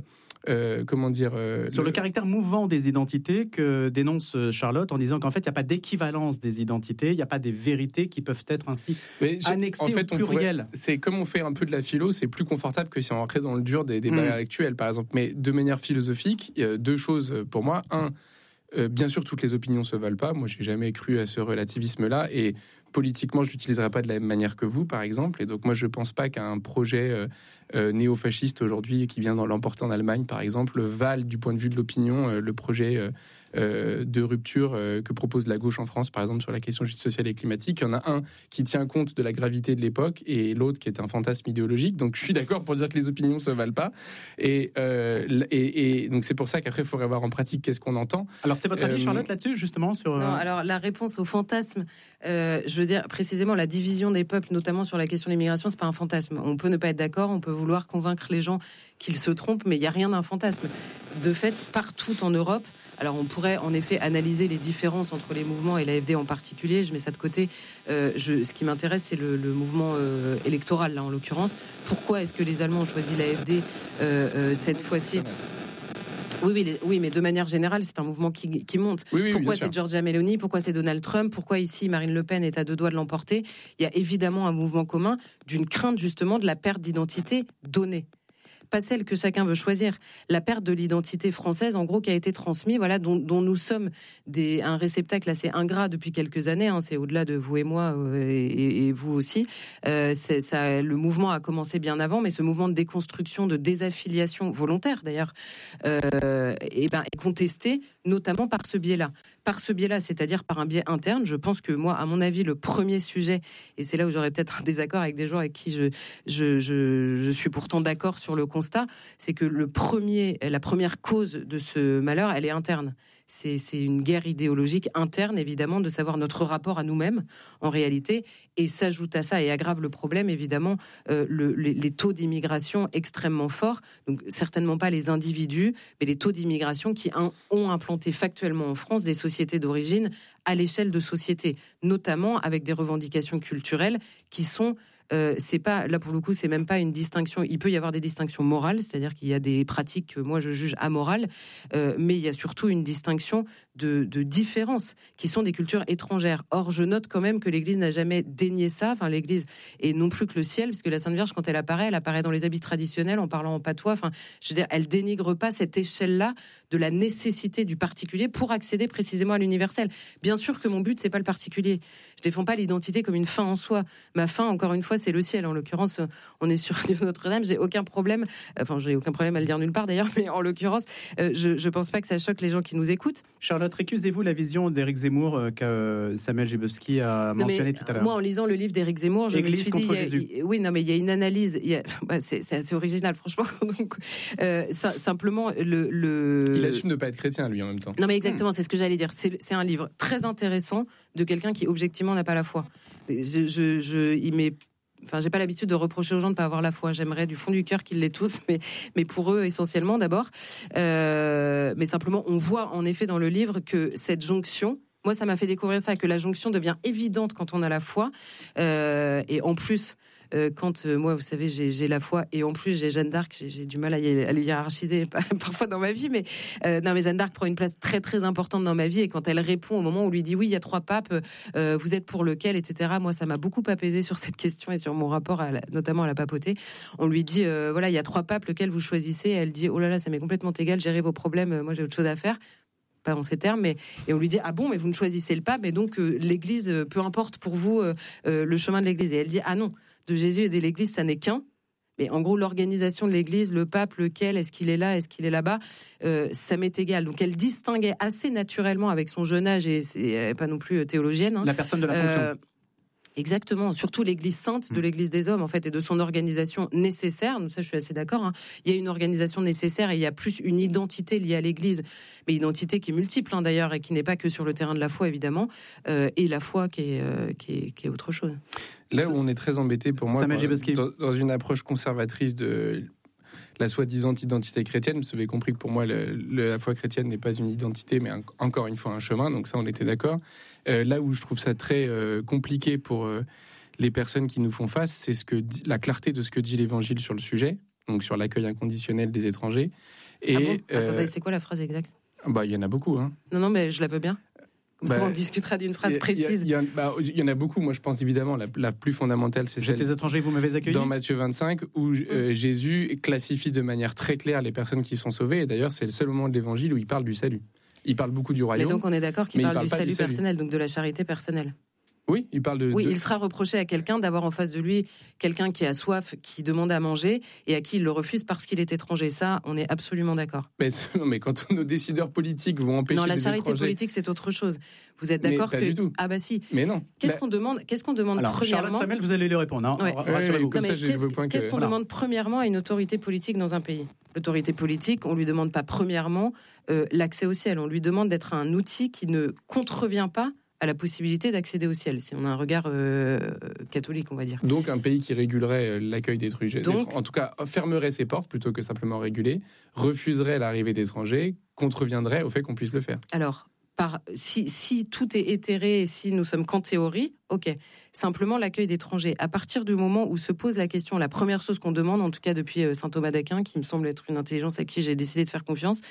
sur le caractère mouvant des identités que dénonce Charlotte en disant qu'en fait il n'y a pas d'équivalence des identités, il n'y a pas des vérités qui peuvent être ainsi annexées au pluriel. C'est comme on fait un peu de la philo, c'est plus confortable que si on rentrait dans le dur des débats actuels par exemple. Mais de manière philosophique, il y a deux choses pour moi. Bien sûr toutes les opinions se valent pas, moi j'ai jamais cru à ce relativisme-là, et politiquement je l'utiliserai pas de la même manière que vous par exemple, et donc moi je pense pas qu'un projet néo-fasciste aujourd'hui qui vient l'emporter en Allemagne par exemple valent du point de vue de l'opinion le projet de rupture que propose la gauche en France par exemple sur la question justice sociale et climatique. Il y en a un qui tient compte de la gravité de l'époque et l'autre qui est un fantasme idéologique, donc je suis d'accord pour dire que les opinions se valent pas, et donc c'est pour ça qu'après il faudrait voir en pratique qu'est-ce qu'on entend. Alors c'est votre avis Charlotte là-dessus justement sur... Non, alors la réponse au fantasme, je veux dire précisément la division des peuples notamment sur la question de l'immigration, c'est pas un fantasme. On peut ne pas être d'accord, on peut vouloir convaincre les gens qu'ils se trompent, mais il n'y a rien d'un fantasme. De fait, partout en Europe, alors on pourrait en effet analyser les différences entre les mouvements et l'AfD en particulier, je mets ça de côté. Ce qui m'intéresse, c'est le mouvement électoral, là en l'occurrence. Pourquoi est-ce que les Allemands ont choisi l'AfD cette fois-ci ? Oui, mais de manière générale, c'est un mouvement qui monte. Oui, pourquoi c'est Giorgia Meloni ? Pourquoi c'est Donald Trump ? Pourquoi ici Marine Le Pen est à deux doigts de l'emporter ? Il y a évidemment un mouvement commun d'une crainte justement de la perte d'identité donnée. Pas celle que chacun veut choisir. La perte de l'identité française, en gros, qui a été transmise, voilà, dont nous sommes un réceptacle assez ingrat depuis quelques années. Hein, c'est au-delà de vous et moi et vous aussi. Le mouvement a commencé bien avant, mais ce mouvement de déconstruction, de désaffiliation volontaire d'ailleurs, est contesté, notamment par ce biais-là. Par ce biais-là, c'est-à-dire par un biais interne. Je pense que moi, à mon avis, le premier sujet, et c'est là où j'aurais peut-être un désaccord avec des gens avec qui je suis pourtant d'accord sur le constat, c'est que la première cause de ce malheur, elle est interne. C'est une guerre idéologique interne, évidemment, de savoir notre rapport à nous-mêmes, en réalité, et s'ajoute à ça et aggrave le problème, évidemment, les taux d'immigration extrêmement forts, donc certainement pas les individus, mais les taux d'immigration qui ont implanté factuellement en France des sociétés d'origine à l'échelle de sociétés, notamment avec des revendications culturelles qui sont... c'est pas, là pour le coup, c'est même pas une distinction. Il peut y avoir des distinctions morales, c'est-à-dire qu'il y a des pratiques que moi je juge amorales, mais il y a surtout une distinction de différences qui sont des cultures étrangères. Or, je note quand même que l'Église n'a jamais dénié ça, enfin l'Église, et non plus que le ciel, parce que la Sainte Vierge, quand elle apparaît dans les habits traditionnels en parlant en patois. Enfin, je veux dire, elle dénigre pas cette échelle-là de la nécessité du particulier pour accéder précisément à l'universel. Bien sûr que mon but, c'est pas le particulier. Je défends pas l'identité comme une fin en soi. Ma fin, encore une fois, c'est le ciel. En l'occurrence, on est sur Notre-Dame. J'ai aucun problème à le dire nulle part d'ailleurs, mais en l'occurrence, je pense pas que ça choque les gens qui nous écoutent. Charlotte, récusez-vous la vision d'Éric Zemmour que Samuel Gzebowski a mentionné tout à l'heure? Moi, en lisant le livre d'Éric Zemmour, je me suis dit, il y a une analyse. C'est assez original, franchement. Donc, simplement, il assume de pas être chrétien, lui, en même temps. Non, mais exactement, c'est ce que j'allais dire. C'est un livre très intéressant de quelqu'un qui, objectivement, n'a pas la foi. J'ai pas l'habitude de reprocher aux gens de pas avoir la foi. J'aimerais du fond du cœur qu'ils l'aient tous, mais pour eux essentiellement d'abord. Mais simplement, on voit en effet dans le livre que cette jonction, moi ça m'a fait découvrir ça, que la jonction devient évidente quand on a la foi. Et en plus, moi, vous savez, j'ai la foi et en plus j'ai Jeanne d'Arc, j'ai du mal à les hiérarchiser parfois dans ma vie, mais Jeanne d'Arc prend une place très très importante dans ma vie et quand elle répond au moment où on lui dit oui, il y a 3 papes, vous êtes pour lequel, etc. Moi, ça m'a beaucoup apaisé sur cette question et sur mon rapport notamment à la papauté. On lui dit il y a 3 papes, lequel vous choisissez? Elle dit oh là là, ça m'est complètement égal, gérez vos problèmes, moi j'ai autre chose à faire. Pas en ces termes, et on lui dit ah bon, mais vous ne choisissez le pape, et donc l'Église, peu importe pour vous le chemin de l'Église. Et elle dit ah non, de Jésus et de l'Église, ça n'est qu'un. Mais en gros, l'organisation de l'Église, le pape, lequel, est-ce qu'il est là, est-ce qu'il est là-bas, ça m'est égal. Donc elle distinguait assez naturellement avec son jeune âge, et elle n'est pas non plus théologienne. La personne de la fonction. Exactement, surtout l'Église sainte de l'Église des hommes en fait et de son organisation nécessaire. Donc ça, je suis assez d'accord. Hein. Il y a une organisation nécessaire et il y a plus une identité liée à l'Église, mais identité qui est multiple d'ailleurs et qui n'est pas que sur le terrain de la foi évidemment, et la foi qui est autre chose. Là où on est très embêté pour moi dans une approche conservatrice de la soi-disant identité chrétienne, vous avez compris que pour moi la foi chrétienne n'est pas une identité mais encore une fois un chemin, donc ça on était d'accord. Là où je trouve ça très compliqué pour les personnes qui nous font face, c'est la clarté de ce que dit l'Évangile sur le sujet, donc sur l'accueil inconditionnel des étrangers. Et, Attendez, c'est quoi la phrase exacte? Il y en a beaucoup. Hein. Non, mais je la veux bien. Comme ça, on discutera d'une phrase précise. Il y en a beaucoup. Moi, je pense évidemment la plus fondamentale, c'est celle des étrangers, vous m'avez accueilli. Dans Matthieu 25, où Jésus classifie de manière très claire les personnes qui sont sauvées. Et d'ailleurs, c'est le seul moment de l'Évangile où il parle du salut. Il parle beaucoup du royaume. Mais donc, on est d'accord qu'il parle du salut personnel, donc de la charité personnelle. Oui, il parle de... Oui, il sera reproché à quelqu'un d'avoir en face de lui quelqu'un qui a soif, qui demande à manger et à qui il le refuse parce qu'il est étranger. Ça, on est absolument d'accord. Mais quand nos décideurs politiques vont empêcher les étrangers... Non, la charité politique, c'est autre chose. Vous êtes d'accord que... Du tout. Ah bah si. Mais non. Qu'est-ce qu'on demande Alors, premièrement... Charlotte Samuel, vous allez lui répondre. Hein. Ouais. Rassurez-vous. Qu'est-ce qu'on demande premièrement à une autorité politique dans un pays? L'autorité politique, on lui demande pas premièrement l'accès au ciel. On lui demande d'être un outil qui ne contrevient pas à la possibilité d'accéder au ciel, si on a un regard catholique, on va dire. Donc un pays qui régulerait l'accueil d'étrangers, en tout cas fermerait ses portes plutôt que simplement réguler, refuserait l'arrivée d'étrangers, contreviendrait au fait qu'on puisse le faire. Alors, si tout est éthéré et si nous sommes qu'en théorie, ok. Simplement l'accueil d'étrangers. À partir du moment où se pose la question, la première chose qu'on demande, en tout cas depuis saint Thomas d'Aquin, qui me semble être une intelligence à qui j'ai décidé de faire confiance,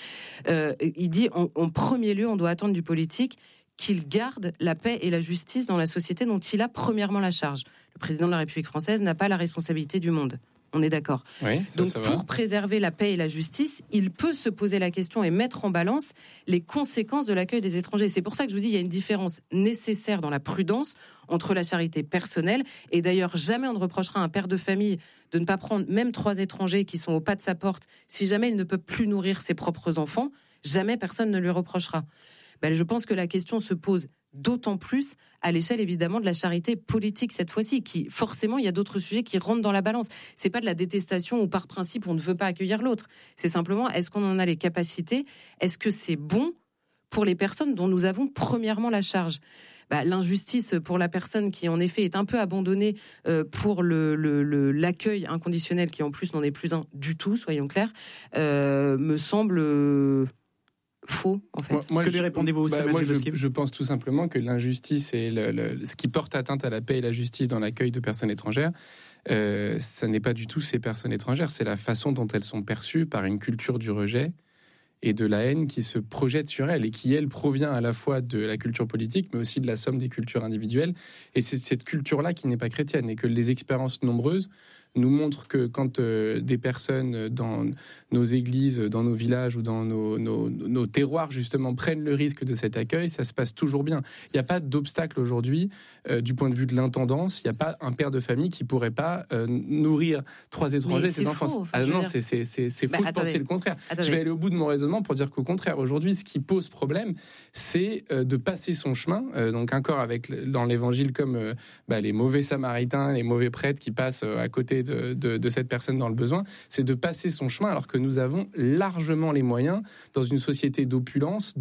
il dit en premier lieu, on doit attendre du politique qu'il garde la paix et la justice dans la société dont il a premièrement la charge. Le président de la République française n'a pas la responsabilité du monde. On est d'accord. Oui, donc, pour préserver la paix et la justice, il peut se poser la question et mettre en balance les conséquences de l'accueil des étrangers. C'est pour ça que je vous dis, il y a une différence nécessaire dans la prudence entre la charité personnelle. Et d'ailleurs, jamais on ne reprochera à un père de famille de ne pas prendre même 3 étrangers qui sont au pas de sa porte. Si jamais il ne peut plus nourrir ses propres enfants, jamais personne ne lui reprochera. Je pense que la question se pose d'autant plus à l'échelle évidemment de la charité politique cette fois-ci, qui forcément il y a d'autres sujets qui rentrent dans la balance. C'est pas de la détestation où par principe on ne veut pas accueillir l'autre. C'est simplement est-ce qu'on en a les capacités, est-ce que c'est bon pour les personnes dont nous avons premièrement la charge. L'injustice pour la personne qui en effet est un peu abandonnée pour l'accueil inconditionnel qui en plus n'en est plus un du tout, soyons clairs, me semble faux, en fait. Que lui répondez-vous, je pense tout simplement que l'injustice et ce qui porte atteinte à la paix et la justice dans l'accueil de personnes étrangères, ça n'est pas du tout ces personnes étrangères, c'est la façon dont elles sont perçues par une culture du rejet et de la haine qui se projette sur elles et qui, elle, provient à la fois de la culture politique, mais aussi de la somme des cultures individuelles. Et c'est cette culture-là qui n'est pas chrétienne et que les expériences nombreuses nous montre que quand des personnes dans nos églises, dans nos villages ou dans nos terroirs justement prennent le risque de cet accueil, ça se passe toujours bien. Il n'y a pas d'obstacle aujourd'hui du point de vue de l'intendance. Il n'y a pas un père de famille qui pourrait pas nourrir 3 étrangers, ses enfants. Faux, Non, c'est faux de penser le contraire. Je vais aller au bout de mon raisonnement pour dire qu'au contraire, aujourd'hui, ce qui pose problème, c'est de passer son chemin. Donc encore dans l'évangile comme les mauvais samaritains, les mauvais prêtres qui passent à côté de cette personne dans le besoin, c'est de passer son chemin alors que nous avons largement les moyens dans une société d'opulence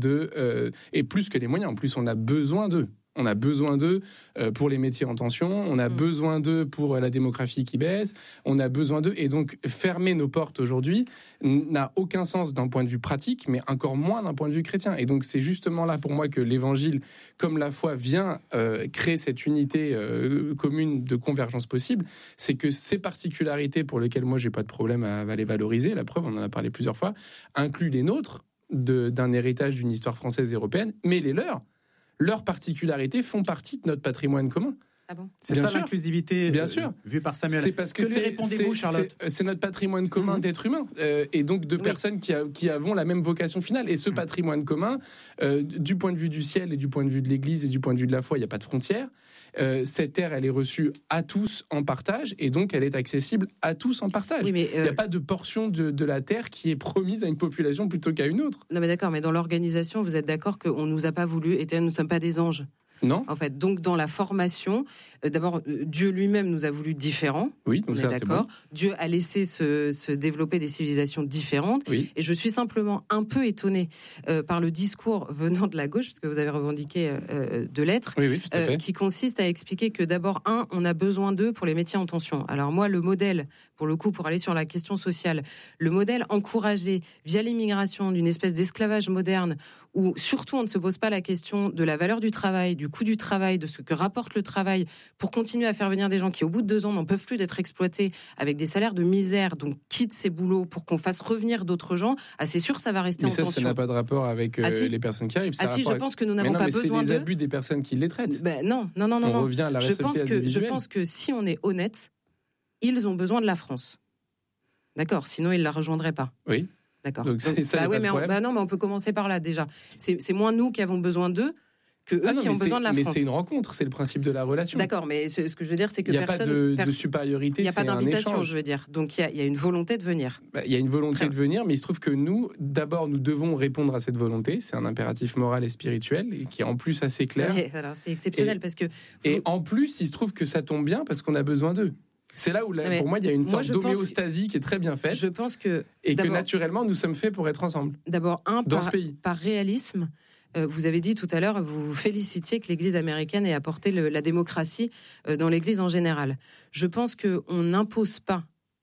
et plus que les moyens. En plus, on a besoin d'eux. On a besoin d'eux pour les métiers en tension, on a besoin d'eux pour la démographie qui baisse, on a besoin d'eux. Et donc, fermer nos portes aujourd'hui n'a aucun sens d'un point de vue pratique, mais encore moins d'un point de vue chrétien. Et donc, c'est justement là pour moi que l'Évangile, comme la foi, vient créer cette unité commune de convergence possible. C'est que ces particularités pour lesquelles moi, j'ai pas de problème à les valoriser, la preuve, on en a parlé plusieurs fois, incluent les nôtres d'un héritage d'une histoire française et européenne, mais les leurs. Leurs particularités font partie de notre patrimoine commun. Ah bon ? C'est bien ça sûr. L'inclusivité vue par Samuel. C'est parce que lui répondez-vous, Charlotte ? C'est notre patrimoine commun d'être humain et donc de personnes qui avons la même vocation finale. Et ce patrimoine commun, du point de vue du ciel et du point de vue de l'Église et du point de vue de la foi, il n'y a pas de frontières. Cette terre, elle est reçue à tous en partage et donc elle est accessible à tous en partage. Il n'y a pas de portion de la terre qui est promise à une population plutôt qu'à une autre. Non mais d'accord, mais dans l'organisation, vous êtes d'accord qu'on ne nous a pas voulu, et nous ne sommes pas des anges ? Non. En fait, donc dans la formation, d'abord, Dieu lui-même nous a voulu différents. Oui, donc on ça, est d'accord. C'est bon. Dieu a laissé se développer des civilisations différentes. Oui. Et je suis simplement un peu étonnée par le discours venant de la gauche, parce que vous avez revendiqué de l'être, oui, tout à fait. qui consiste à expliquer que d'abord, on a besoin d'eux pour les métiers en tension. Alors moi, le modèle, pour le coup, pour aller sur la question sociale, le modèle encouragé via l'immigration d'une espèce d'esclavage moderne, où surtout on ne se pose pas la question de la valeur du travail, du coût du travail, de ce que rapporte le travail, pour continuer à faire venir des gens qui, au bout de 2 ans, n'en peuvent plus d'être exploités avec des salaires de misère, donc quittent ces boulots pour qu'on fasse revenir d'autres gens, c'est sûr, ça va rester en tension. Ça n'a pas de rapport avec les personnes qui arrivent. Je pense que nous n'avons pas besoin d'eux. C'est les abus des personnes qui les traitent. Non. On revient à la responsabilité individuelle. Je pense que si on est honnête, ils ont besoin de la France. D'accord, sinon ils ne la rejoindraient pas. Oui. D'accord. Donc, non, mais on peut commencer par là déjà. C'est moins nous qui avons besoin d'eux que eux qui ont besoin de la France. Mais c'est une rencontre, c'est le principe de la relation. D'accord, mais ce que je veux dire, c'est que il n'y a pas de supériorité. Il n'y a pas d'invitation, je veux dire. Donc il y a une volonté de venir. Il y a une volonté de venir, mais il se trouve que nous, d'abord, nous devons répondre à cette volonté. C'est un impératif moral et spirituel, et qui est en plus assez clair. Ouais, alors, c'est exceptionnel parce que. Et en plus, il se trouve que ça tombe bien parce qu'on a besoin d'eux. C'est là où, pour moi, il y a une sorte d'homéostasie qui est très bien faite. Je pense que. Et que naturellement, nous sommes faits pour être ensemble. D'abord, ce pays. Par réalisme. Vous avez dit tout à l'heure, vous félicitiez que l'Église américaine ait apporté la démocratie dans l'Église en général. Je pense qu'on n'impose pas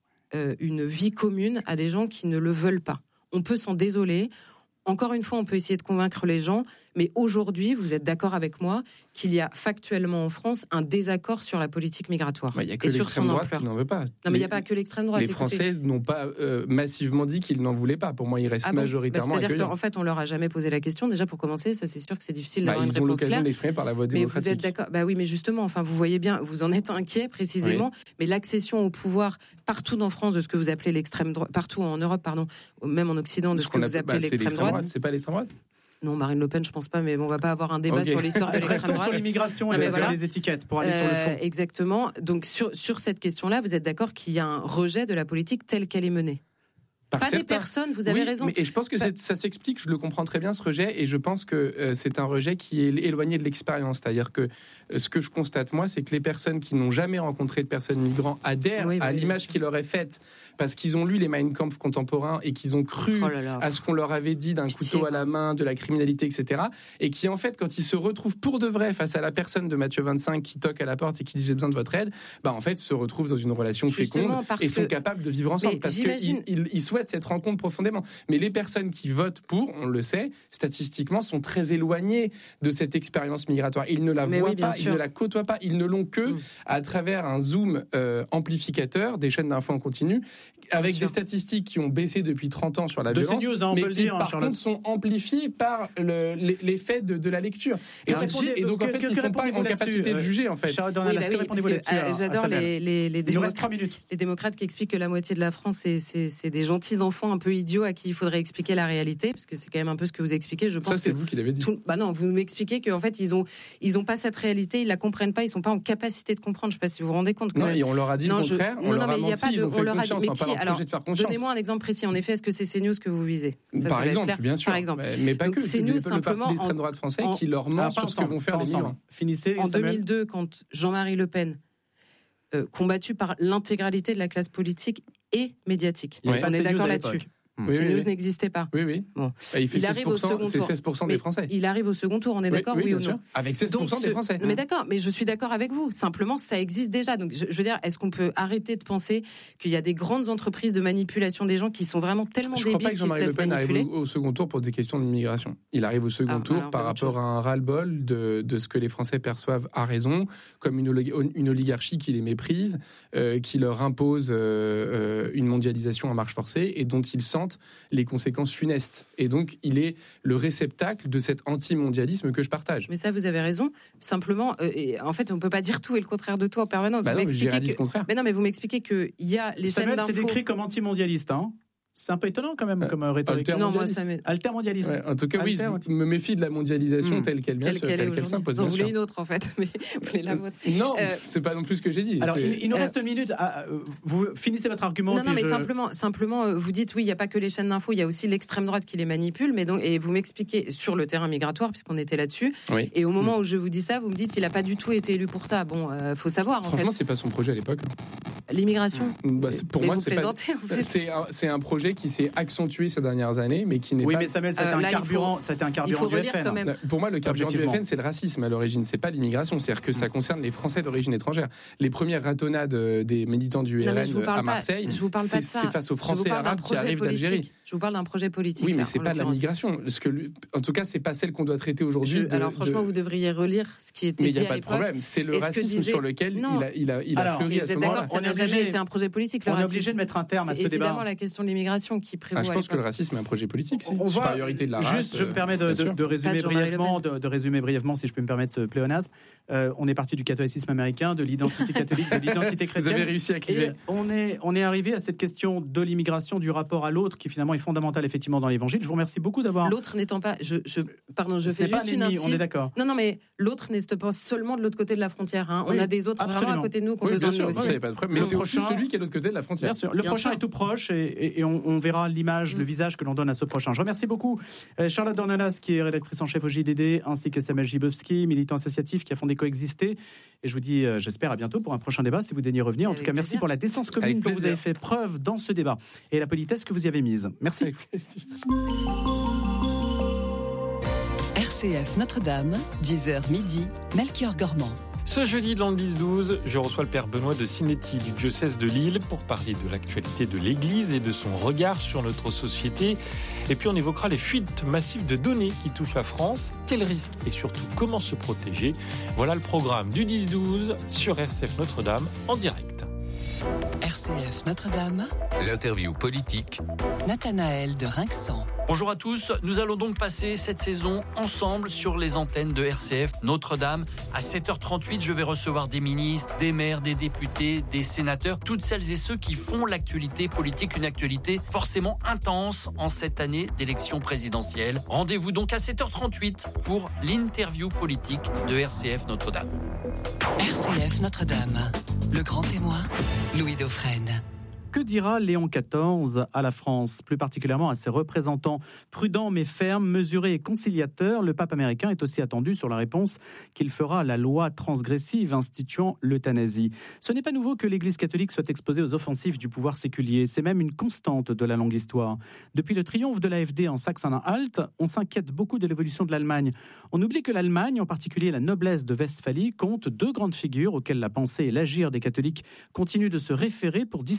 une vie commune à des gens qui ne le veulent pas. On peut s'en désoler. Encore une fois, on peut essayer de convaincre les gens, mais aujourd'hui, vous êtes d'accord avec moi qu'il y a factuellement en France un désaccord sur la politique migratoire. Il n'y a que l'extrême droite qui n'en veut pas. Non, mais il n'y a pas que l'extrême droite. Les Français n'ont pas massivement dit qu'ils n'en voulaient pas. Pour moi, ils restent majoritairement accueillants. C'est-à-dire qu'en fait, on leur a jamais posé la question. Déjà, pour commencer, ça c'est sûr que c'est difficile d'avoir une réponse claire. Ils ont l'occasion de l'exprimer par la voie démocratique. Mais vous êtes d'accord ? Oui, mais justement, enfin, vous voyez bien, vous en êtes inquiet précisément. Oui. Mais l'accession au pouvoir partout en France de ce que vous appelez l'extrême droite, partout en Europe, pardon, même en Occident, de ce que vous appelez l'extrême droite. C'est pas l'extrême droite ? Non, Marine Le Pen, je pense pas, mais on va pas avoir un débat sur l'histoire de l'extrême droite. Sur l'immigration et sur les étiquettes pour aller sur le fond. Exactement. Donc sur cette question-là, vous êtes d'accord qu'il y a un rejet de la politique telle qu'elle est menée ? Pas des personnes, vous avez raison. Et je pense que ça s'explique, je le comprends très bien ce rejet, et je pense que c'est un rejet qui est éloigné de l'expérience. C'est-à-dire que ce que je constate, moi, c'est que les personnes qui n'ont jamais rencontré de personnes migrantes adhèrent à l'image qui leur est faite, parce qu'ils ont lu les Mein Kampf contemporains et qu'ils ont cru à ce qu'on leur avait dit d'un couteau à la main, de la criminalité, etc. Et qui, en fait, quand ils se retrouvent pour de vrai face à la personne de Matthieu 25 qui toque à la porte et qui dit « j'ai besoin de votre aide », en fait, se retrouvent dans une relation féconde et sont capables de vivre ensemble. Parce qu'ils souhaitent cette rencontre profondément. Mais les personnes qui votent pour, on le sait, statistiquement, sont très éloignées de cette expérience migratoire. Ils ne la voient pas, ils ne la côtoient pas, ils ne l'ont que à travers un zoom amplificateur des chaînes d'infos en continu, avec des statistiques qui ont baissé depuis 30 ans sur la violence, mais qui par contre sont amplifiées par l'effet de la lecture. Et donc en fait, ils ne sont pas en capacité de juger, en fait. J'adore les démocrates qui expliquent que la moitié de la France, c'est des gentils enfants un peu idiots à qui il faudrait expliquer la réalité, parce que c'est quand même un peu ce que vous expliquez. Je pense ça, c'est vous qui l'avez dit. Non, vous m'expliquez qu'en fait, ils ont pas cette réalité, ils la comprennent pas, ils sont pas en capacité de comprendre. Je sais pas si vous vous rendez compte. Non, et on leur a dit le contraire. On leur a menti, ils ont fait confiance en parlant de projet de faire confiance. Donnez-moi un exemple précis. En effet, est-ce que c'est CNews que vous visez? Par exemple, bien sûr. Mais pas que. C'est CNews, le parti d'extrême droite français qui leur ment sur ce que vont faire les migrants. Finissez. En 2002, quand Jean-Marie Le Pen, combattu par l'intégralité de la classe politique et médiatique, on est d'accord là-dessus. CNews n'existait pas. Oui. Bon. Il fait 16%, c'est 16% des Français. Il arrive au second tour, on est d'accord, oui ou non? Avec 16% des Français. Mais d'accord, mais je suis d'accord avec vous. Simplement, ça existe déjà. Donc, je veux dire, est-ce qu'on peut arrêter de penser qu'il y a des grandes entreprises de manipulation des gens qui sont vraiment tellement débiles qu'ils se laissent manipuler? Je crois pas que Jean-Marie Le Pen arrive au second tour pour des questions d'immigration. Il arrive au second tour par rapport à un ras-le-bol de ce que les Français perçoivent à raison comme une oligarchie qui les méprise, qui leur impose une mondialisation à marche forcée et dont ils sentent les conséquences funestes. Et donc, il est le réceptacle de cet anti-mondialisme que je partage. Mais ça, vous avez raison. Simplement, en fait, on ne peut pas dire tout et le contraire de tout en permanence. Non, j'ai rien dit le contraire. Mais non, mais vous m'expliquez qu'il y a les chaînes d'infos... c'est décrit comme anti-mondialiste, hein. C'est un peu étonnant quand même comme rhétorique. Altermondialiste. Ouais, en tout cas, oui, je me méfie de la mondialisation telle qu'elle vient, telle qu'elle s'impose. Vous voulez une autre en fait, mais vous voulez la vôtre. Non, c'est pas non plus ce que j'ai dit. Alors, il nous reste une minute. Vous finissez votre argument. Non, mais simplement, vous dites oui, il n'y a pas que les chaînes d'infos, il y a aussi l'extrême droite qui les manipule. Mais donc, et vous m'expliquez sur le terrain migratoire, puisqu'on était là-dessus. Oui. Et au moment où je vous dis ça, vous me dites il n'a pas du tout été élu pour ça. Bon, faut savoir. Franchement, c'est pas son projet à l'époque. L'immigration. Pour moi, c'est un projet qui s'est accentué ces dernières années, mais qui n'est pas... Oui, mais Samuel, c'était un carburant du FN. Pour moi, le carburant du FN, c'est le racisme à l'origine, c'est pas l'immigration. C'est-à-dire que ça concerne les Français d'origine étrangère. Les premières ratonnades des militants du RN à Marseille, c'est face aux Français arabes qui arrivent d'Algérie. Je vous parle d'un projet politique. Oui, mais c'est pas de la migration. En tout cas, c'est pas celle qu'on doit traiter aujourd'hui. Alors franchement, vous devriez relire ce qui était dit à l'époque. Mais il n'y a pas de problème. C'est le racisme sur lequel il a fleuri à ce moment-là. Ça n'a jamais été un projet politique. On est obligé de mettre un terme à ce débat. C'est évidemment la question de l'immigration qui prévaut. Je pense que le racisme est un projet politique. On voit, supériorité de la race. Juste, je me permets de résumer brièvement, si je peux me permettre ce pléonasme. On est parti du catholicisme américain, de l'identité catholique, de l'identité chrétienne. Vous avez réussi à cliver. On est arrivé à cette question de l'immigration, du rapport à l'autre, qui finalement est fondamental effectivement dans l'Évangile. Je vous remercie beaucoup d'avoir. L'autre n'étant pas, pardon, je fais juste une incise. On est d'accord. Non, mais l'autre n'est pas seulement de l'autre côté de la frontière. Hein. Oui, on a des autres vraiment à côté de nous qui ont besoin de nous aussi. Pas de problème. Mais c'est aussi celui qui est de l'autre côté de la frontière. Bien sûr. Le prochain est tout proche et on verra l'image, le visage que l'on donne à ce prochain. Je remercie beaucoup Charlotte Dornelas, qui est rédactrice en chef au JDD, ainsi que Samuel Gibowski, militant associatif qui a fondé Coexister. Et je vous dis, j'espère à bientôt pour un prochain débat, si vous daignez revenir. En tout cas, merci pour la décence commune dont vous avez fait preuve dans ce débat et la politesse que vous y avez mise. Merci. RCF Notre-Dame, 10h midi, Melchior Gormand. Ce jeudi dans le 10-12, je reçois le père Benoît de Sinetti du diocèse de Lille pour parler de l'actualité de l'Église et de son regard sur notre société. Et puis on évoquera les fuites massives de données qui touchent la France, quels risques et surtout comment se protéger. Voilà le programme du 10-12 sur RCF Notre-Dame en direct. RCF Notre-Dame, l'interview politique, Nathanaël de Rinxan. Bonjour à tous, nous allons donc passer cette saison ensemble sur les antennes de RCF Notre-Dame. À 7h38, je vais recevoir des ministres, des maires, des députés, des sénateurs, toutes celles et ceux qui font l'actualité politique, une actualité forcément intense en cette année d'élection présidentielle. Rendez-vous donc à 7h38 pour l'interview politique de RCF Notre-Dame. RCF Notre-Dame, le grand témoin, Louis Dauphren. Que dira Léon XIV à la France, plus particulièrement à ses représentants? Prudent mais ferme, mesuré et conciliateur, le pape américain est aussi attendu sur la réponse qu'il fera à la loi transgressive instituant l'euthanasie. Ce n'est pas nouveau que l'Église catholique soit exposée aux offensives du pouvoir séculier, c'est même une constante de la longue histoire. Depuis le triomphe de l'AfD en Saxe-Anhalt, on s'inquiète beaucoup de l'évolution de l'Allemagne. On oublie que l'Allemagne, en particulier la noblesse de Westphalie, compte deux grandes figures auxquelles la pensée et l'agir des catholiques continuent de se référer pour distinguer la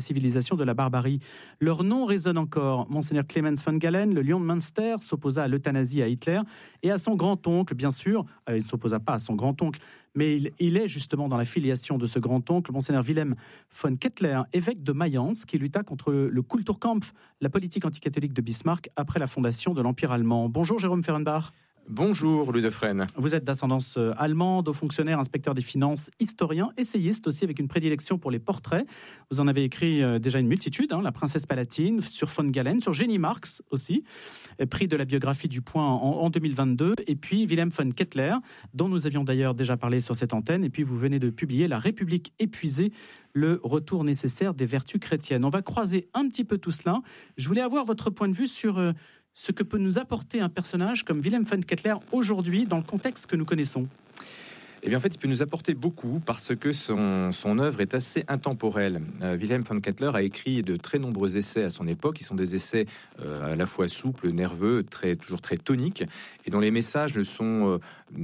civilisation de la barbarie. Leur nom résonne encore. Monseigneur Clemens von Galen, le lion de Münster, s'opposa à l'euthanasie à Hitler et à son grand-oncle, bien sûr. Il ne s'opposa pas à son grand-oncle, mais il est justement dans la filiation de ce grand-oncle, Monseigneur Wilhelm von Kettler, évêque de Mayence, qui lutta contre le Kulturkampf, la politique anticatholique de Bismarck, après la fondation de l'Empire allemand. Bonjour Jérôme Fehrenbach. Bonjour Louis Dauphren. Vous êtes d'ascendance allemande, haut fonctionnaire, inspecteur des finances, historien, essayiste aussi avec une prédilection pour les portraits. Vous en avez écrit déjà une multitude, La Princesse Palatine, sur von Galen, sur Jenny Marx aussi, prix de la biographie du Point en 2022, et puis Wilhelm von Kettler, dont nous avions d'ailleurs déjà parlé sur cette antenne, et puis vous venez de publier La République épuisée, le retour nécessaire des vertus chrétiennes. On va croiser un petit peu tout cela. Je voulais avoir votre point de vue sur ce que peut nous apporter un personnage comme Wilhelm von Kettler aujourd'hui dans le contexte que nous connaissons. Eh bien, en fait, il peut nous apporter beaucoup parce que son œuvre est assez intemporelle. Wilhelm von Kettler a écrit de très nombreux essais à son époque. Ils sont des essais à la fois souples, nerveux, toujours très toniques, et dont les messages sont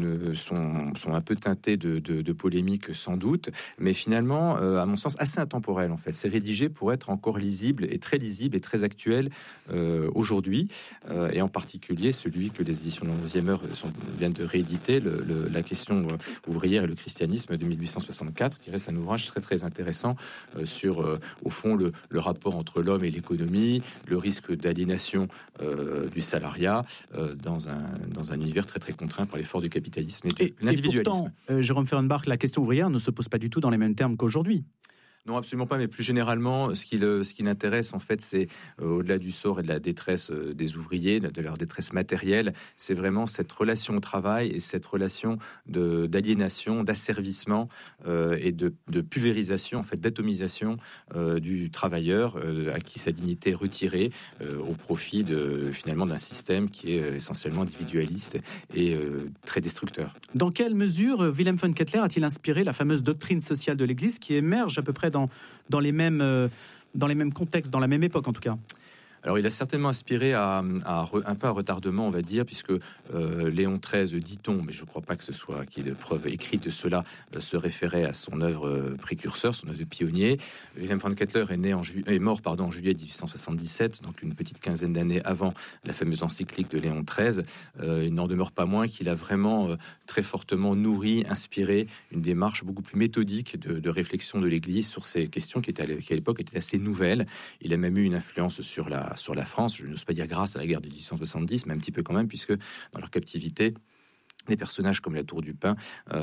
un peu teintés de polémique sans doute, mais finalement, à mon sens, assez intemporels en fait. C'est rédigé pour être encore lisible et très actuel aujourd'hui, et en particulier celui que les éditions de la 11e heure viennent de rééditer, la question ouvrière et le christianisme de 1864, qui reste un ouvrage très très intéressant sur au fond le rapport entre l'homme et l'économie, le risque d'aliénation du salariat dans un univers très très contraint par les forces du capitalisme et de l'individualisme. Et pourtant, Jérôme Fehrenbach, la question ouvrière ne se pose pas du tout dans les mêmes termes qu'aujourd'hui. Non, absolument pas, mais plus généralement, ce qui l'intéresse, en fait, c'est, au-delà du sort et de la détresse des ouvriers, de leur détresse matérielle, c'est vraiment cette relation au travail et cette relation d'aliénation, d'asservissement et de pulvérisation, en fait, d'atomisation du travailleur à qui sa dignité est retirée au profit finalement d'un système qui est essentiellement individualiste et très destructeur. Dans quelle mesure Wilhelm von Kettler a-t-il inspiré la fameuse doctrine sociale de l'Église qui émerge à peu près dans les mêmes contextes, dans la même époque en tout cas? Alors, il a certainement inspiré un peu à retardement, on va dire, puisque Léon XIII, dit-on, mais je ne crois pas que ce soit qu'il y ait de preuves écrites de cela, se référait à son œuvre précurseur, son œuvre de pionnier. Wilhelm von Kettler est mort en juillet 1877, donc une petite quinzaine d'années avant la fameuse encyclique de Léon XIII. Il n'en demeure pas moins qu'il a vraiment très fortement nourri, inspiré une démarche beaucoup plus méthodique de réflexion de l'Église sur ces questions qui à l'époque étaient assez nouvelles. Il a même eu une influence sur la France, je n'ose pas dire grâce à la guerre de 1870, mais un petit peu quand même, puisque dans leur captivité, des personnages comme la Tour du Pin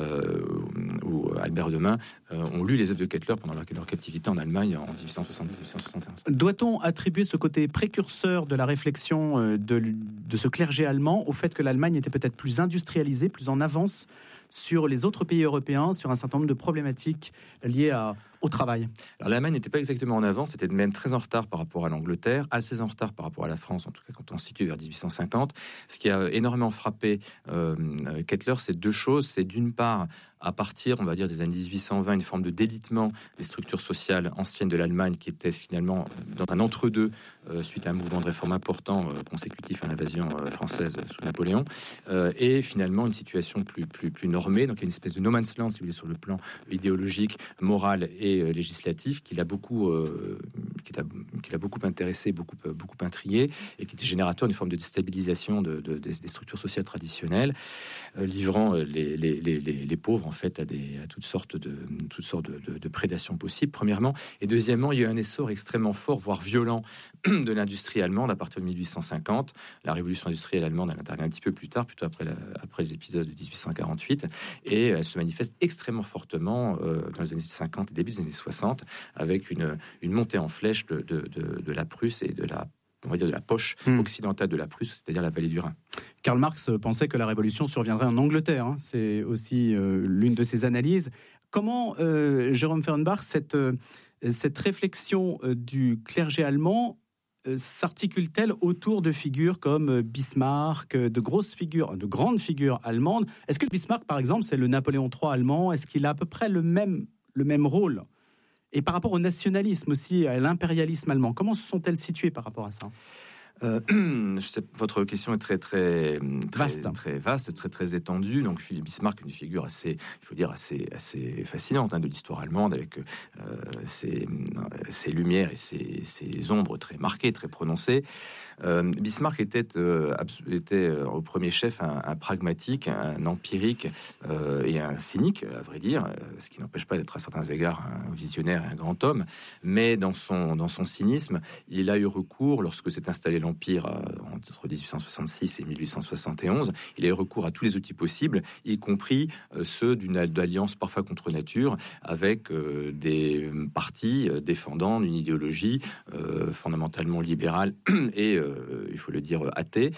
ou Albert de Main ont lu les œuvres de Kettler pendant leur captivité en Allemagne en 1870-1871. Doit-on attribuer ce côté précurseur de la réflexion de ce clergé allemand au fait que l'Allemagne était peut-être plus industrialisée, plus en avance sur les autres pays européens, sur un certain nombre de problématiques liées au travail? Alors l'Allemagne n'était pas exactement en avance, c'était même très en retard par rapport à l'Angleterre, assez en retard par rapport à la France, en tout cas quand on se situe vers 1850. Ce qui a énormément frappé Kettler, c'est deux choses. C'est d'une part, à partir, on va dire, des années 1820, une forme de délitement des structures sociales anciennes de l'Allemagne qui était finalement dans un entre-deux suite à un mouvement de réforme important consécutif à l'invasion française sous Napoléon, et finalement une situation plus normée, donc il y a une espèce de no man's land, si vous voulez, sur le plan idéologique, moral et législatif, qui l'a beaucoup intéressé, beaucoup intrigué, et qui était générateur d'une forme de déstabilisation des structures sociales traditionnelles, livrant les pauvres en fait à toutes sortes de prédations possibles, premièrement, et deuxièmement, il y a eu un essor extrêmement fort, voire violent, de l'industrie allemande à partir de 1850. La révolution industrielle allemande, elle intervient un petit peu plus tard, plutôt après les épisodes de 1848, et elle se manifeste extrêmement fortement dans les années 50 et début des années 60, avec une montée en flèche de la Prusse et de la poche occidentale de la Prusse, c'est-à-dire la vallée du Rhin. Karl Marx pensait que la révolution surviendrait en Angleterre. C'est aussi l'une de ses analyses. Comment, Jérôme Fehrenbach, cette réflexion du clergé allemand s'articule-t-elle autour de figures comme Bismarck, de grandes figures allemandes? Est-ce que Bismarck, par exemple, c'est le Napoléon III allemand? Est-ce qu'il a à peu près le même rôle? Et par rapport au nationalisme aussi, à l'impérialisme allemand, comment se sont-elles situées par rapport à ça? Je sais, votre question est très vaste, très étendue. Donc Bismarck, une figure assez fascinante de l'histoire allemande, avec ses lumières et ses ombres très marquées, très prononcées. Bismarck était au premier chef un pragmatique, un empirique et un cynique, à vrai dire, ce qui n'empêche pas d'être à certains égards un visionnaire et un grand homme. Mais dans son cynisme, il a eu recours, lorsque s'est installé l'Empire entre 1866 et 1871, il a eu recours à tous les outils possibles, y compris ceux d'une alliance parfois contre nature, avec des partis défendant une idéologie fondamentalement libérale et il faut le dire, athée.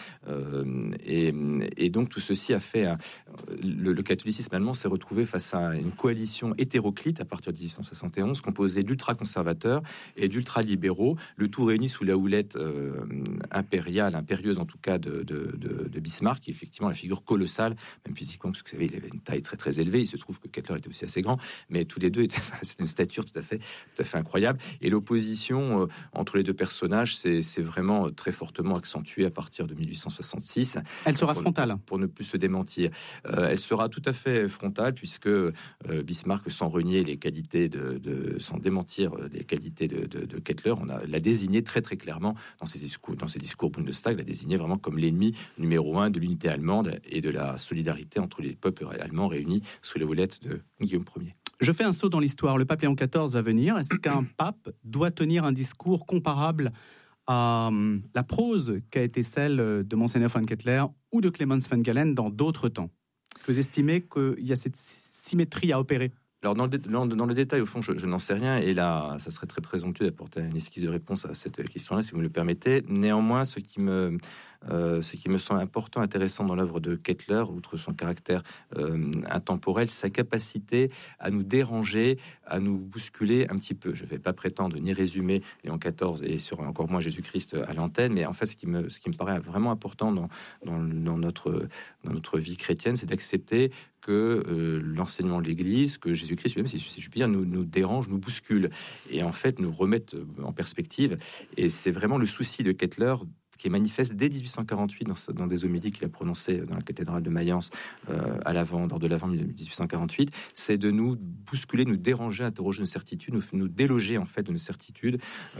Et donc tout ceci a fait... Le catholicisme allemand s'est retrouvé face à une coalition hétéroclite à partir de 1871, composée d'ultra-conservateurs et d'ultra-libéraux, le tout réuni sous la houlette impérieuse en tout cas de Bismarck, qui est effectivement la figure colossale, même physiquement, parce que vous savez, il avait une taille très très élevée. Il se trouve que Kettler était aussi assez grand, mais tous les deux c'est une stature tout à fait incroyable. Et l'opposition entre les deux personnages c'est vraiment très fortement accentuée à partir de 1866. Elle sera frontale. Pour ne plus se démentir. Elle sera tout à fait frontale, puisque Bismarck, sans renier les qualités sans démentir les qualités de Kettler, l'a désigné très très clairement dans ses discours Bundestag, l'a désigné vraiment comme l'ennemi numéro 1 de l'unité allemande et de la solidarité entre les peuples allemands réunis sous la houlette de Guillaume Ier. Je fais un saut dans l'histoire. Le pape Léon XIV va venir. Est-ce qu'un pape doit tenir un discours comparable à la prose qu'a été celle de Monseigneur von Kettler ou de Clemens von Galen dans d'autres temps? Est-ce que vous estimez qu'il y a cette symétrie à opérer? Alors dans le détail, au fond, je n'en sais rien, et là, ça serait très présomptueux d'apporter une esquisse de réponse à cette question-là, si vous me le permettez. Néanmoins, ce qui me semble important, intéressant dans l'œuvre de Kettler, outre son caractère intemporel, sa capacité à nous déranger, à nous bousculer un petit peu. Je ne vais pas prétendre ni résumer Léon XIV et encore moins Jésus-Christ à l'antenne, mais en fait, ce qui me paraît vraiment important dans notre vie chrétienne, c'est d'accepter que l'enseignement de l'Église, que Jésus-Christ lui-même, si je puis dire, nous dérange, nous bouscule, et en fait nous remette en perspective. Et c'est vraiment le souci de Kettler, qui est manifeste dès 1848 dans des homélies qu'il a prononcées dans la cathédrale de Mayence lors de l'Avent 1848, c'est de nous bousculer, nous déranger, interroger nos certitudes, nous déloger en fait de nos certitudes,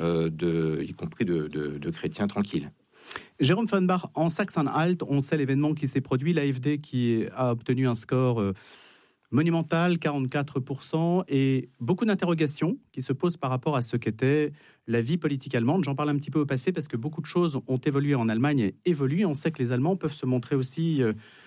y compris de chrétiens tranquilles. Jérôme Fenbach, en Saxe-Anhalt, on sait l'événement qui s'est produit, l'AfD qui a obtenu un score monumental, 44%, et beaucoup d'interrogations qui se posent par rapport à ce qu'était la vie politique allemande. J'en parle un petit peu au passé parce que beaucoup de choses ont évolué en Allemagne et évoluent. On sait que les Allemands peuvent se montrer aussi,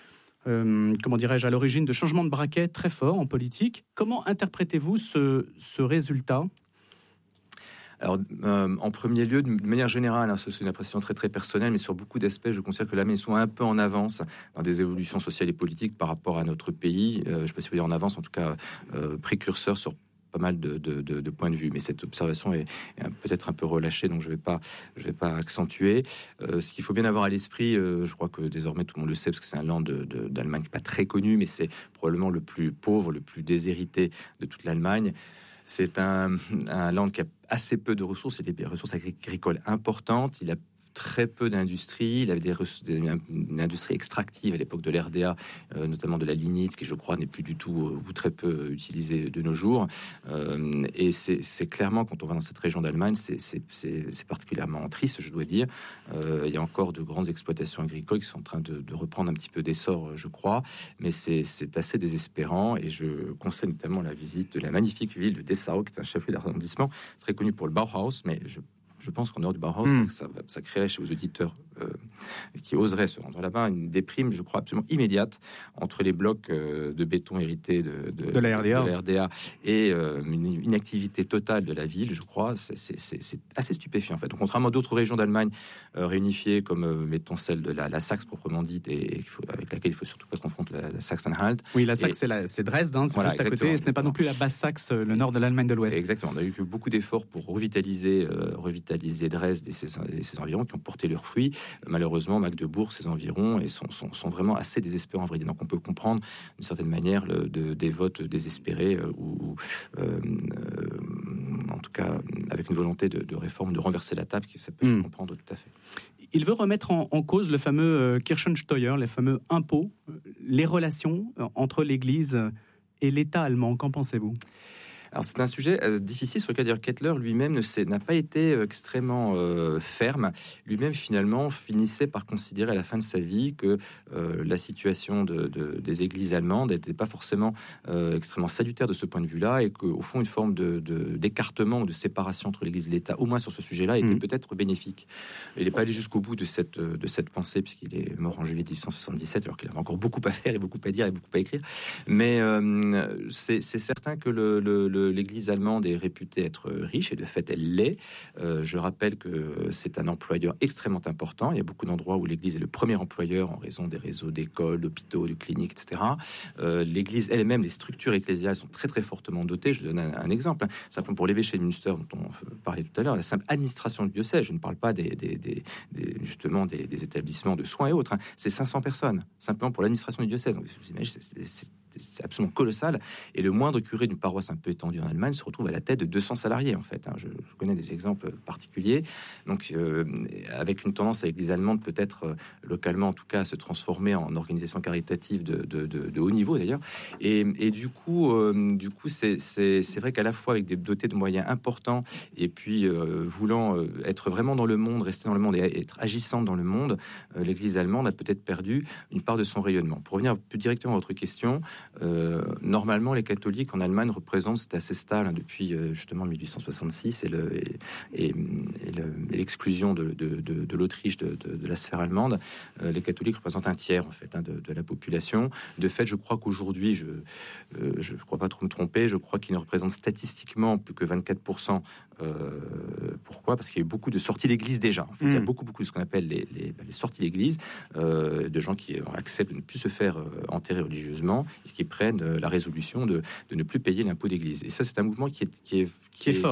à l'origine de changements de braquet très forts en politique. Comment interprétez-vous ce résultat ? Alors, en premier lieu, de manière générale, c'est une impression très très personnelle, mais sur beaucoup d'aspects, je considère que l'Allemagne soit un peu en avance dans des évolutions sociales et politiques par rapport à notre pays. Je ne sais pas si vous dire en avance, en tout cas précurseur sur pas mal de points de vue, mais cette observation est peut-être un peu relâchée, donc je vais pas accentuer. Ce qu'il faut bien avoir à l'esprit, je crois que désormais tout le monde le sait, parce que c'est un land d'Allemagne qui n'est pas très connu, mais c'est probablement le plus pauvre, le plus déshérité de toute l'Allemagne. C'est un land qui a assez peu de ressources, et des ressources agricoles importantes. Il a très peu d'industrie. Il avait une industrie extractive à l'époque de l'RDA, notamment de la lignite, qui je crois n'est plus du tout ou très peu utilisée de nos jours. Et c'est clairement, quand on va dans cette région d'Allemagne, c'est particulièrement triste, je dois dire. Il y a encore de grandes exploitations agricoles qui sont en train de reprendre un petit peu d'essor, je crois, mais c'est assez désespérant. Et je conseille notamment la visite de la magnifique ville de Dessau, qui est un chef-lieu d'arrondissement très connu pour le Bauhaus, mais je pense qu'en dehors du Bauhaus, ça créerait chez vos auditeurs qui oseraient se rendre là-bas une déprime, je crois, absolument immédiate entre les blocs de béton hérités de la RDA et une inactivité totale de la ville, je crois. C'est assez stupéfiant, en fait. Donc, contrairement à d'autres régions d'Allemagne réunifiées, comme, mettons, celle de la Saxe proprement dite, et avec laquelle il ne faut surtout pas confondre la Saxe-Anhalt. Oui, la Saxe, c'est Dresde, c'est juste à côté, et ce n'est pas non plus la Basse-Saxe, le nord de l'Allemagne de l'Ouest. Exactement. On a eu beaucoup d'efforts pour revitaliser Dresde et ses environs, qui ont porté leurs fruits. Malheureusement, Magdebourg, ses environs, et sont vraiment assez désespérants, en vrai. Donc on peut comprendre d'une certaine manière des votes désespérés ou en tout cas avec une volonté de réforme, de renverser la table, ça peut se comprendre tout à fait. Il veut remettre en cause le fameux Kirchensteuer, les fameux impôts, les relations entre l'Église et l'État allemand. Qu'en pensez-vous ? Alors c'est un sujet difficile sur lequel Kettler lui-même n'a pas été extrêmement ferme. Lui-même finalement finissait par considérer à la fin de sa vie que la situation des églises allemandes n'était pas forcément extrêmement salutaire de ce point de vue-là, et qu'au fond une forme d'écartement ou de séparation entre l'Église et l'État, au moins sur ce sujet-là, était peut-être bénéfique. Il n'est pas allé jusqu'au bout de cette pensée, puisqu'il est mort en juillet 1877, alors qu'il avait encore beaucoup à faire et beaucoup à dire et beaucoup à écrire. Mais c'est certain que l'Église allemande est réputée être riche, et de fait elle l'est. Je rappelle que c'est un employeur extrêmement important. Il y a beaucoup d'endroits où l'Église est le premier employeur en raison des réseaux d'écoles, d'hôpitaux, de cliniques, etc. L'Église elle-même, les structures ecclésiales sont très très fortement dotées. Je donne un exemple. Simplement pour l'évêché de Münster, dont on parlait tout à l'heure, la simple administration du diocèse, je ne parle pas justement des établissements de soins et autres, c'est 500 personnes, simplement pour l'administration du diocèse. Donc, vous imaginez, c'est absolument colossal. Et le moindre curé d'une paroisse un peu étendue en Allemagne se retrouve à la tête de 200 salariés, en fait. Je connais des exemples particuliers. Donc, avec une tendance à l'Église allemande, peut-être localement, en tout cas, à se transformer en organisation caritative de haut niveau, d'ailleurs. Et du coup, c'est vrai qu'à la fois avec des dotés de moyens importants, et puis voulant être vraiment dans le monde, rester dans le monde et être agissante dans le monde, l'Église allemande a peut-être perdu une part de son rayonnement. Pour revenir plus directement à votre question, normalement, les catholiques en Allemagne représentent, c'est assez stable depuis justement 1866 et l'exclusion de l'Autriche de la sphère allemande. Les catholiques représentent un tiers en fait de la population. De fait, je crois qu'aujourd'hui, je ne crois pas trop me tromper, je crois qu'ils ne représentent statistiquement plus que 24%. Pourquoi ? Parce qu'il y a eu beaucoup de sorties d'église déjà. En fait, il y a beaucoup de ce qu'on appelle les sorties d'église, de gens qui acceptent de ne plus se faire enterrer religieusement et qui prennent la résolution de ne plus payer l'impôt d'église. Et ça, c'est un mouvement qui est fort.